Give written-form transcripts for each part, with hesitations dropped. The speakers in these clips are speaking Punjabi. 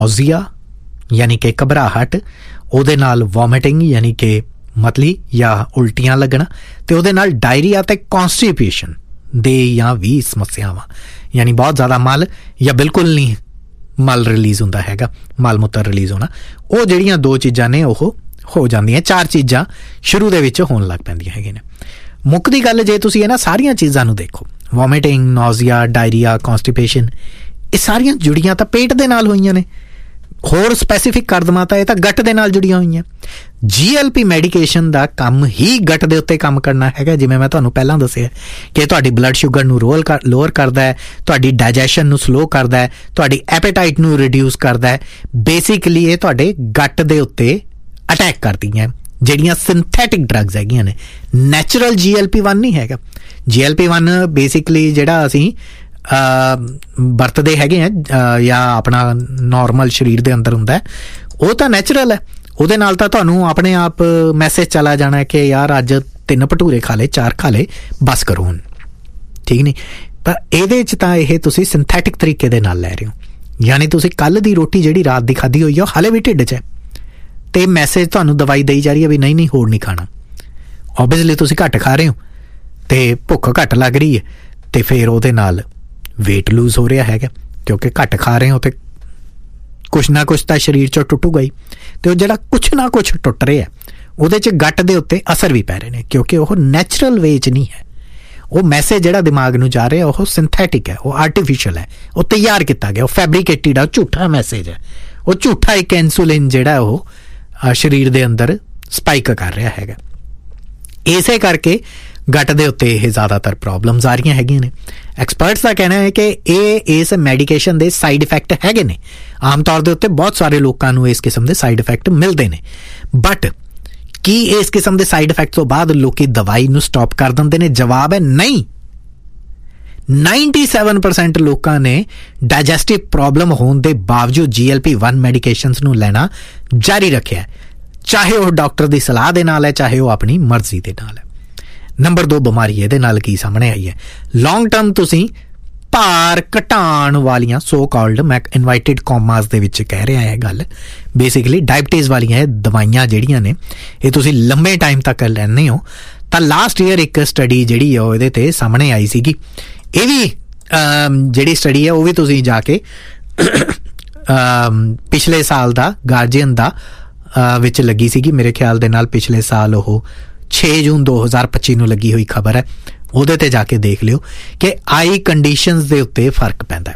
ਨੌਜ਼ੀਆ ਯਾਨੀ ਕਿ ਘਬਰਾਹਟ, ਉਹਦੇ ਨਾਲ ਵੋਮਿਟਿੰਗ ਯਾਨੀ ਕਿ ਮਤਲੀ ਜਾਂ ਉਲਟੀਆਂ ਲੱਗਣਾ, ਅਤੇ ਉਹਦੇ ਨਾਲ ਡਾਇਰੀਆ ਅਤੇ ਕੌਂਸਟੀਪੇਸ਼ਨ ਦੇ ਜਾਂ ਵੀ ਸਮੱਸਿਆਵਾਂ, ਯਾਨੀ ਬਹੁਤ ਜ਼ਿਆਦਾ ਮਲ ਜਾਂ ਬਿਲਕੁਲ ਨਹੀਂ ਮਲ ਰਿਲੀਜ਼ ਹੁੰਦਾ ਹੈਗਾ, ਮਲ ਮੂਤਰ ਰਿਲੀਜ਼ ਹੋਣਾ। ਉਹ ਜਿਹੜੀਆਂ 2 ਚੀਜ਼ਾਂ ਨੇ ਉਹ ਹੋ ਜਾਂਦੀਆਂ, 4 ਚੀਜ਼ਾਂ ਸ਼ੁਰੂ ਦੇ ਵਿੱਚ ਹੋਣ ਲੱਗ ਪੈਂਦੀਆਂ ਹੈਗੀਆਂ ਨੇ। ਮੁੱਖ ਦੀ ਗੱਲ ਜੇ ਤੁਸੀਂ ਇਹਨਾਂ ਸਾਰੀਆਂ ਚੀਜ਼ਾਂ ਨੂੰ ਦੇਖੋ, ਵੋਮਿਟਿੰਗ, ਨੌਜ਼ੀਆ, ਡਾਇਰੀਆ, ਕੌਂਸਟੀਪੇਸ਼ਨ, ਇਹ ਸਾਰੀਆਂ ਜੁੜੀਆਂ ਤਾਂ ਪੇਟ ਦੇ ਨਾਲ ਹੋਈਆਂ ਨੇ। ਹੋਰ ਸਪੈਸੀਫਿਕ ਕਰ ਦੇਵਾਂ ਤਾਂ ਇਹ ਤਾਂ ਗੱਟ ਦੇ ਨਾਲ ਜੁੜੀਆਂ ਹੋਈਆਂ। GLP ਮੈਡੀਕੇਸ਼ਨ ਦਾ ਕੰਮ ਹੀ ਗੱਟ ਦੇ ਉੱਤੇ ਕੰਮ ਕਰਨਾ ਹੈਗਾ। ਜਿਵੇਂ ਮੈਂ ਤੁਹਾਨੂੰ ਪਹਿਲਾਂ ਦੱਸਿਆ ਕਿ ਤੁਹਾਡੀ ਬਲੱਡ ਸ਼ੂਗਰ ਨੂੰ ਲੋਅਰ ਕਰਦਾ ਹੈ, ਤੁਹਾਡੀ ਡਾਈਜੈਸ਼ਨ ਨੂੰ ਸਲੋ ਕਰਦਾ ਹੈ, ਤੁਹਾਡੀ ਐਪੇਟਾਈਟ ਨੂੰ ਰਿਡਿਊਸ ਕਰਦਾ ਹੈ। ਬੇਸਿਕਲੀ ਇਹ ਤੁਹਾਡੇ ਗੱਟ ਦੇ ਉੱਤੇ ਅਟੈਕ ਕਰਦੀਆਂ ਜਿਹੜੀਆਂ ਸਿੰਥੈਟਿਕ ਡਰੱਗਸ ਹੈਗੀਆਂ ਨੇ। ਨੈਚੁਰਲ GLP-1 ਨਹੀਂ ਹੈਗਾ। GLP-1 ਬੇਸਿਕਲੀ ਜਿਹੜਾ ਅਸੀਂ ਵਰਤਦੇ ਹੈਗੇ ਆ ਜਾਂ ਆਪਣਾ ਨੋਰਮਲ ਸਰੀਰ ਦੇ ਅੰਦਰ ਹੁੰਦਾ, ਉਹ ਤਾਂ ਨੈਚੁਰਲ ਹੈ। ਉਹਦੇ ਨਾਲ ਤਾਂ ਤੁਹਾਨੂੰ ਆਪਣੇ ਆਪ ਮੈਸੇਜ ਚਲਾ ਜਾਣਾ ਕਿ ਯਾਰ ਅੱਜ 3 ਭਟੂਰੇ ਖਾ ਲਏ, 4 ਖਾ ਲਏ, ਬਸ ਕਰੋ ਹੁਣ, ਠੀਕ ਨਹੀਂ। ਪਰ ਇਹਦੇ 'ਚ ਤਾਂ ਇਹ ਤੁਸੀਂ ਸਿੰਥੈਟਿਕ ਤਰੀਕੇ ਦੇ ਨਾਲ ਲੈ ਰਹੇ ਹੋ, ਯਾਨੀ ਤੁਸੀਂ ਕੱਲ੍ਹ ਦੀ ਰੋਟੀ ਜਿਹੜੀ ਰਾਤ ਦੀ ਖਾਧੀ ਹੋਈ ਆ ਉਹ ਹਾਲੇ ਵੀ ਢਿੱਡ 'ਚ ਹੈ, ਅਤੇ ਮੈਸੇਜ ਤੁਹਾਨੂੰ ਦਵਾਈ ਦੇਈ ਜਾ ਰਹੀ ਹੈ ਵੀ ਨਹੀਂ ਹੋਰ ਨਹੀਂ ਖਾਣਾ। ਓਬੀਅਸਲੀ ਤੁਸੀਂ ਘੱਟ ਖਾ ਰਹੇ ਹੋ ਅਤੇ ਭੁੱਖ ਘੱਟ ਲੱਗ ਰਹੀ ਹੈ, ਅਤੇ ਫਿਰ ਉਹਦੇ ਨਾਲ ਵੇਟ ਲੂਜ਼ ਹੋ ਰਿਹਾ ਹੈਗਾ, ਕਿਉਂਕਿ ਘੱਟ ਖਾ ਰਹੇ ਹੋ ਅਤੇ ਕੁਛ ਨਾ ਕੁਛ ਤਾਂ ਸਰੀਰ 'ਚੋਂ ਟੁੱਟੂਗਾ ਹੀ। ਅਤੇ ਉਹ ਜਿਹੜਾ ਕੁਛ ਨਾ ਕੁਛ ਟੁੱਟ ਰਿਹਾ ਉਹਦੇ 'ਚ ਗੱਟ ਦੇ ਉੱਤੇ ਅਸਰ ਵੀ ਪੈ ਰਹੇ ਨੇ, ਕਿਉਂਕਿ ਉਹ ਨੈਚੁਰਲ ਵੇ 'ਚ ਨਹੀਂ ਹੈ। ਉਹ ਮੈਸੇਜ ਜਿਹੜਾ ਦਿਮਾਗ ਨੂੰ ਜਾ ਰਿਹਾ ਉਹ ਸਿੰਥੈਟਿਕ ਹੈ, ਉਹ ਆਰਟੀਫਿਸ਼ਲ ਹੈ, ਉਹ ਤਿਆਰ ਕੀਤਾ ਗਿਆ, ਉਹ ਫੈਬਰੀਕੇਟਿਡ ਆ, ਝੂਠਾ ਮੈਸੇਜ ਹੈ। ਉਹ ਝੂਠਾ ਇੱਕ ਇਨਸੂਲਿਨ ਜਿਹੜਾ ਉਹ ਸਰੀਰ ਦੇ ਅੰਦਰ ਸਪਾਈਕ ਕਰ ਰਿਹਾ ਹੈਗਾ। ਇਸੇ ਕਰਕੇ ਗੱਟ ਦੇ ਉੱਤੇ ਇਹ ਜ਼ਿਆਦਾਤਰ ਪ੍ਰੋਬਲਮਸ ਆ ਰਹੀਆਂ ਹੈਗੀਆਂ ਨੇ। ਐਕਸਪਰਟਸ ਦਾ ਕਹਿਣਾ ਹੈ ਕਿ ਇਹ ਇਸ ਮੈਡੀਕੇਸ਼ਨ ਦੇ ਸਾਈਡ ਇਫੈਕਟ ਹੈਗੇ ਨੇ। ਆਮ ਤੌਰ ਦੇ ਉੱਤੇ ਬਹੁਤ ਸਾਰੇ ਲੋਕਾਂ ਨੂੰ ਇਸ ਕਿਸਮ ਦੇ ਸਾਈਡ ਇਫੈਕਟ ਮਿਲਦੇ ਨੇ, ਬਟ ਕੀ ਇਸ ਕਿਸਮ ਦੇ ਸਾਈਡ ਇਫੈਕਟ ਤੋਂ ਬਾਅਦ ਲੋਕੀ ਦਵਾਈ ਨੂੰ ਸਟਾਪ ਕਰ ਦਿੰਦੇ ਨੇ? ਜਵਾਬ ਹੈ ਨਹੀਂ। 97% ਲੋਕਾਂ ਨੇ ਡਾਈਜੈਸਟਿਵ ਪ੍ਰੋਬਲਮ ਹੋਣ ਦੇ ਬਾਵਜੂਦ GLP-1 ਮੈਡੀਕੇਸ਼ਨਸ ਨੂੰ ਲੈਣਾ ਜਾਰੀ ਰੱਖਿਆ, ਚਾਹੇ ਉਹ ਡਾਕਟਰ ਦੀ ਸਲਾਹ ਦੇ ਨਾਲ ਹੈ, ਚਾਹੇ ਉਹ ਆਪਣੀ ਮਰਜ਼ੀ ਦੇ ਨਾਲ ਹੈ। ਨੰਬਰ 2 ਬਿਮਾਰੀ ਇਹਦੇ ਨਾਲ ਕੀ ਸਾਹਮਣੇ ਆਈ ਹੈ? ਲੌਂਗ ਟਰਮ ਤੁਸੀਂ ਭਾਰ ਘਟਾਉਣ ਵਾਲੀਆਂ ਸੋ ਕਾਲਡ, ਮੈਂ ਇਨਵਾਈਟਿਡ ਕੌਮਾਸ ਦੇ ਵਿੱਚ ਕਹਿ ਰਿਹਾ ਇਹ ਗੱਲ, ਬੇਸਿਕਲੀ ਡਾਇਬਟੀਜ਼ ਵਾਲੀਆਂ ਇਹ ਦਵਾਈਆਂ ਜਿਹੜੀਆਂ ਨੇ ਇਹ ਤੁਸੀਂ ਲੰਬੇ ਟਾਈਮ ਤੱਕ ਲੈਂਦੇ ਹੋ ਤਾਂ ਲਾਸਟ ਈਅਰ ਇੱਕ ਸਟੱਡੀ ਜਿਹੜੀ ਉਹ ਇਹਦੇ 'ਤੇ ਸਾਹਮਣੇ ਆਈ ਸੀਗੀ। ਇਹ ਵੀ ਜਿਹੜੀ ਸਟੱਡੀ ਹੈ ਉਹ ਵੀ ਤੁਸੀਂ ਜਾ ਕੇ ਪਿਛਲੇ ਸਾਲ ਦਾ ਗਾਰਜੀਅਨ ਦਾ ਵਿੱਚ ਲੱਗੀ ਸੀਗੀ, ਮੇਰੇ ਖਿਆਲ ਦੇ ਨਾਲ ਪਿਛਲੇ ਸਾਲ ਉਹ 6 ਜੂਨ 2025 ਨੂੰ ਲੱਗੀ ਹੋਈ ਖਬਰ ਹੈ। ਉਹਦੇ 'ਤੇ ਜਾ ਕੇ ਦੇਖ ਲਿਓ ਕਿ ਆਈ ਕੰਡੀਸ਼ਨਸ ਦੇ ਉੱਤੇ ਫਰਕ ਪੈਂਦਾ।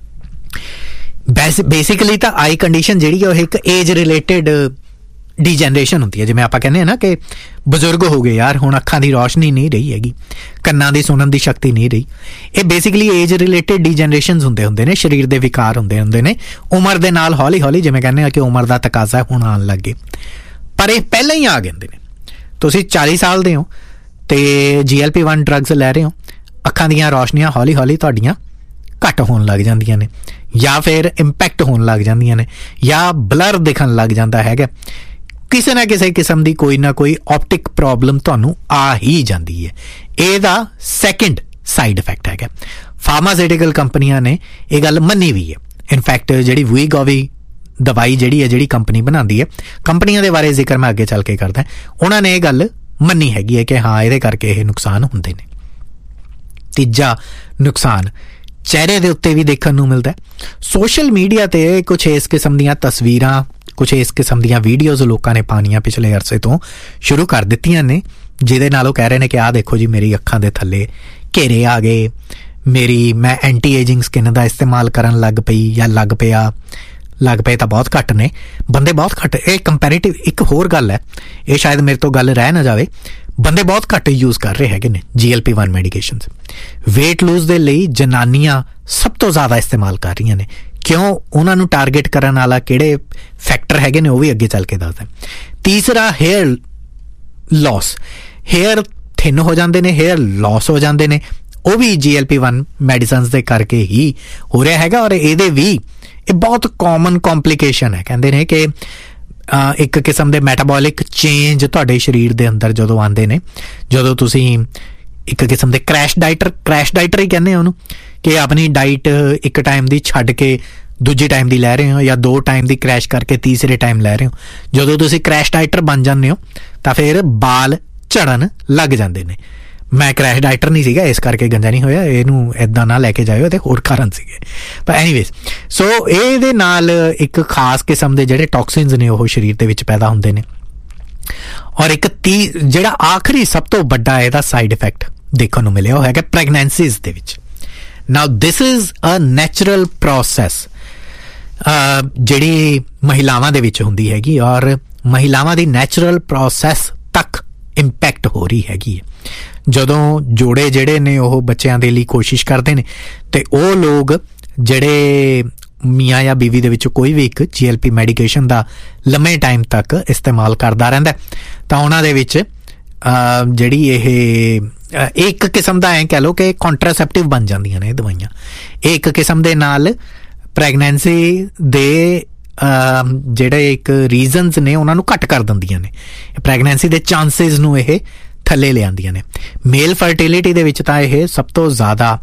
ਬੇਸਿਕਲੀ ਤਾਂ ਆਈ ਕੰਡੀਸ਼ਨ ਜਿਹੜੀ ਉਹ ਇੱਕ ਏਜ ਰਿਲੇਟਿਡ ਡੀਜਨਰੇਸ਼ਨ ਹੁੰਦੀ ਹੈ। ਜਿਵੇਂ ਆਪਾਂ ਕਹਿੰਦੇ ਹਾਂ ਨਾ ਕਿ ਬਜ਼ੁਰਗ ਹੋ ਗਏ ਯਾਰ, ਹੁਣ ਅੱਖਾਂ ਦੀ ਰੌਸ਼ਨੀ ਨਹੀਂ ਰਹੀ ਹੈਗੀ, ਕੰਨਾਂ ਦੀ ਸੁਣਨ ਦੀ ਸ਼ਕਤੀ ਨਹੀਂ ਰਹੀ। ਇਹ ਬੇਸਿਕਲੀ ਏਜ ਰਿਲੇਟਿਡ ਡੀਜਨਰੇਸ਼ਨਸ ਹੁੰਦੇ ਨੇ, ਸਰੀਰ ਦੇ ਵਿਕਾਰ ਹੁੰਦੇ ਨੇ ਉਮਰ ਦੇ ਨਾਲ। ਹੌਲੀ ਹੌਲੀ ਜਿਵੇਂ ਕਹਿੰਦੇ ਆ ਕਿ ਉਮਰ ਦਾ ਤਕਾਜ਼ਾ ਹੁਣ ਆਉਣ ਲੱਗੇ, ਪਰ ਇਹ ਪਹਿਲਾਂ ਹੀ ਆ ਜਾਂਦੇ ਨੇ। ਤੁਸੀਂ 40 ਸਾਲ ਦੇ ਹੋ ਅਤੇ GLP-1 ਡਰੱਗਸ ਲੈ ਰਹੇ ਹੋ, ਅੱਖਾਂ ਦੀਆਂ ਰੌਸ਼ਨੀਆਂ ਹੌਲੀ ਹੌਲੀ ਤੁਹਾਡੀਆਂ ਘੱਟ ਹੋਣ ਲੱਗ ਜਾਂਦੀਆਂ ਨੇ, ਜਾਂ ਫਿਰ ਇੰਪੈਕਟ ਹੋਣ ਲੱਗ ਜਾਂਦੀਆਂ ਨੇ, ਜਾਂ ਬਲਰ ਦਿਖਣ ਲੱਗ ਜਾਂਦਾ ਹੈਗਾ। ਕਿਸੇ ਨਾ ਕਿਸੇ ਕਿਸਮ ਦੀ ਕੋਈ ਨਾ ਕੋਈ ਆਪਟਿਕ ਪ੍ਰੋਬਲਮ ਤੁਹਾਨੂੰ ਆ ਹੀ ਜਾਂਦੀ ਹੈ। ਇਹਦਾ ਸੈਕਿੰਡ ਸਾਈਡ ਇਫੈਕਟ ਹੈਗਾ। ਫਾਰਮਾਸਿਊਟੀਕਲ ਕੰਪਨੀਆਂ ਨੇ ਇਹ ਗੱਲ ਮੰਨੀ ਵੀ ਹੈ। ਇਨਫੈਕਟ ਜਿਹੜੀ ਵੀਗੋਵੀ ਦਵਾਈ ਜਿਹੜੀ ਕੰਪਨੀ ਬਣਾਉਂਦੀ ਹੈ, ਕੰਪਨੀਆਂ ਦੇ ਬਾਰੇ ਜ਼ਿਕਰ ਮੈਂ ਅੱਗੇ ਚੱਲ ਕੇ ਕਰਦਾ, ਉਹਨਾਂ ਨੇ ਇਹ ਗੱਲ ਮੰਨੀ ਹੈਗੀ ਹੈ ਕਿ ਹਾਂ ਇਹਦੇ ਕਰਕੇ ਇਹ ਨੁਕਸਾਨ ਹੁੰਦੇ ਨੇ। ਤੀਜਾ ਨੁਕਸਾਨ ਚਿਹਰੇ ਦੇ ਉੱਤੇ ਵੀ ਦੇਖਣ ਨੂੰ ਮਿਲਦਾ। ਸੋਸ਼ਲ ਮੀਡੀਆ 'ਤੇ ਕੁਛ ਇਸ ਕਿਸਮ ਦੀਆਂ ਤਸਵੀਰਾਂ, ਕੁਛ ਇਸ ਕਿਸਮ ਦੀਆਂ ਵੀਡੀਓਜ਼ ਲੋਕਾਂ ਨੇ ਪਾਉਣੀਆਂ ਪਿਛਲੇ ਅਰਸੇ ਤੋਂ ਸ਼ੁਰੂ ਕਰ ਦਿੱਤੀਆਂ ਨੇ, ਜਿਹਦੇ ਨਾਲ ਉਹ ਕਹਿ ਰਹੇ ਨੇ ਕਿ ਆਹ ਦੇਖੋ ਜੀ ਮੇਰੀ ਅੱਖਾਂ ਦੇ ਥੱਲੇ ਘੇਰੇ ਆ ਗਏ, ਮੈਂ ਐਂਟੀ ਏਜਿੰਗ ਸਕਿਨ ਦਾ ਇਸਤੇਮਾਲ ਕਰਨ ਲੱਗ ਪਏ ਤਾਂ ਬਹੁਤ ਘੱਟ ਨੇ ਬੰਦੇ, ਬਹੁਤ ਘੱਟ। ਇਹ ਕੰਪੈਰੇਟਿਵ ਇੱਕ ਹੋਰ ਗੱਲ ਹੈ, ਇਹ ਸ਼ਾਇਦ ਮੇਰੇ ਤੋਂ ਗੱਲ ਰਹਿ ਨਾ ਜਾਵੇ, ਬੰਦੇ ਬਹੁਤ ਘੱਟ ਯੂਜ਼ ਕਰ ਰਹੇ ਹੈਗੇ ਨੇ GLP-1 ਮੈਡੀਕੇਸ਼ਨਸ। ਵੇਟ ਲੂਜ਼ ਦੇ ਲਈ ਜਨਾਨੀਆਂ ਸਭ ਤੋਂ ਜ਼ਿਆਦਾ ਇਸਤੇਮਾਲ ਕਰ ਰਹੀਆਂ ਨੇ। ਕਿਉਂ? ਉਹਨਾਂ ਨੂੰ ਟਾਰਗੇਟ ਕਰਨ ਵਾਲਾ ਕਿਹੜੇ ਫੈਕਟਰ ਹੈਗੇ ਨੇ ਉਹ ਵੀ ਅੱਗੇ ਚੱਲ ਕੇ ਦੱਸਦਾ। ਤੀਸਰਾ ਹੇਅਰ ਲਾਸ, ਹੇਅਰ ਥਿਨ ਹੋ ਜਾਂਦੇ ਨੇ, ਹੇਅਰ ਲਾਸ ਹੋ ਜਾਂਦੇ ਨੇ, ਉਹ ਵੀ GLP-1 ਮੈਡੀਸਨਸ ਦੇ ਕਰਕੇ ਹੀ ਹੋ ਰਿਹਾ ਹੈਗਾ। ਔਰ ਇਹਦੇ ਵੀ ਇਹ ਬਹੁਤ ਕਾਮਨ ਕੰਪਲੀਕੇਸ਼ਨ ਹੈ। ਕਹਿੰਦੇ ਨੇ ਕਿ ਇੱਕ ਕਿਸਮ ਦੇ ਮੈਟਾਬੋਲਿਕ ਚੇਂਜ ਤੁਹਾਡੇ ਸਰੀਰ ਦੇ ਅੰਦਰ ਜਦੋਂ ਆਉਂਦੇ ਨੇ, ਜਦੋਂ ਤੁਸੀਂ ਇੱਕ ਕਿਸਮ ਦੇ ਕ੍ਰੈਸ਼ ਡਾਈਟਰ ਹੀ ਕਹਿੰਦੇ ਆ ਉਹਨੂੰ, ਕਿ ਆਪਣੀ ਡਾਈਟ ਇੱਕ ਟਾਈਮ ਦੀ ਛੱਡ ਕੇ ਦੂਜੀ ਟਾਈਮ ਦੀ ਲੈ ਰਹੇ ਹੋ ਜਾਂ 2 ਟਾਈਮ ਦੀ ਕ੍ਰੈਸ਼ ਕਰਕੇ ਤੀਸਰੇ ਟਾਈਮ ਲੈ ਰਹੇ ਹੋ, ਜਦੋਂ ਤੁਸੀਂ ਕ੍ਰੈਸ਼ ਡਾਈਟਰ ਬਣ ਜਾਂਦੇ ਹੋ ਤਾਂ ਫਿਰ ਬਾਲ ਝੜਨ ਲੱਗ ਜਾਂਦੇ ਨੇ। ਮੈਂ ਕ੍ਰੈਸ਼ ਡਾਈਟਰ ਨਹੀਂ ਸੀਗਾ, ਇਸ ਕਰਕੇ ਗੰਜਾ ਨਹੀਂ ਹੋਇਆ, ਇਹਨੂੰ ਇੱਦਾਂ ਨਾ ਲੈ ਕੇ ਜਾਇਓ, ਅਤੇ ਹੋਰ ਕਾਰਨ ਸੀਗੇ। ਪਰ ਐਨੀਵੇਜ਼, ਸੋ ਇਹਦੇ ਨਾਲ ਇੱਕ ਖਾਸ ਕਿਸਮ ਦੇ ਜਿਹੜੇ ਟੌਕਸਿਨਸ ਨੇ ਉਹ ਸਰੀਰ ਦੇ ਵਿੱਚ ਪੈਦਾ ਹੁੰਦੇ ਨੇ। ਔਰ ਇੱਕ ਜਿਹੜਾ ਆਖਰੀ ਸਭ ਤੋਂ ਵੱਡਾ ਇਹਦਾ ਸਾਈਡ ਇਫੈਕਟ ਦੇਖਣ ਨੂੰ ਮਿਲਿਆ ਉਹ ਹੈਗਾ ਪ੍ਰੈਗਨੈਂਸੀਜ਼ ਦੇ ਵਿੱਚ। ਨਾਓ this is a natural process ਜਿਹੜੀ ਮਹਿਲਾਵਾਂ ਦੇ ਵਿੱਚ ਹੁੰਦੀ ਹੈਗੀ, ਔਰ ਮਹਿਲਾਵਾਂ ਦੀ ਨੈਚੁਰਲ ਪ੍ਰੋਸੈਸ ਤੱਕ ਇੰਪੈਕਟ ਹੋ ਰਹੀ ਹੈਗੀ ਹੈ। ਜਦੋਂ ਜੋੜੇ ਜਿਹੜੇ ਨੇ ਉਹ ਬੱਚਿਆਂ ਦੇ ਲਈ ਕੋਸ਼ਿਸ਼ ਕਰਦੇ ਨੇ ਅਤੇ ਉਹ ਲੋਕ ਜਿਹੜੇ ਮੀਆਂ ਜਾਂ ਬੀਵੀ ਦੇ ਵਿੱਚੋਂ ਕੋਈ ਵੀ ਇੱਕ GLP ਮੈਡੀਕੇਸ਼ਨ ਦਾ ਲੰਮੇ ਟਾਈਮ ਤੱਕ ਇਸਤੇਮਾਲ ਕਰਦਾ ਰਹਿੰਦਾ, ਤਾਂ ਉਹਨਾਂ ਦੇ ਵਿੱਚ ਜਿਹੜੀ ਇਹ ਇੱਕ ਕਿਸਮ ਦਾ ਐਂ ਕਹਿ ਲਓ ਕਿ ਕੰਟਰਾਸੈਪਟਿਵ ਬਣ ਜਾਂਦੀਆਂ ਨੇ ਇਹ ਦਵਾਈਆਂ। ਇਹ ਇੱਕ ਕਿਸਮ ਦੇ ਨਾਲ ਪ੍ਰੈਗਨੈਂਸੀ ਦੇ ਜਿਹੜੇ ਇੱਕ ਰੀਜ਼ਨਸ ਨੇ ਉਹਨਾਂ ਨੂੰ ਘੱਟ ਕਰ ਦਿੰਦੀਆਂ ਨੇ, ਪ੍ਰੈਗਨੈਂਸੀ ਦੇ ਚਾਂਸਿਸ ਨੂੰ ਇਹ ਥੱਲੇ ਲਿਆਉਂਦੀਆਂ ਨੇ। ਮੇਲ ਫਰਟੀਲਿਟੀ ਦੇ ਵਿੱਚ ਤਾਂ ਇਹ ਸਭ ਤੋਂ ਜ਼ਿਆਦਾ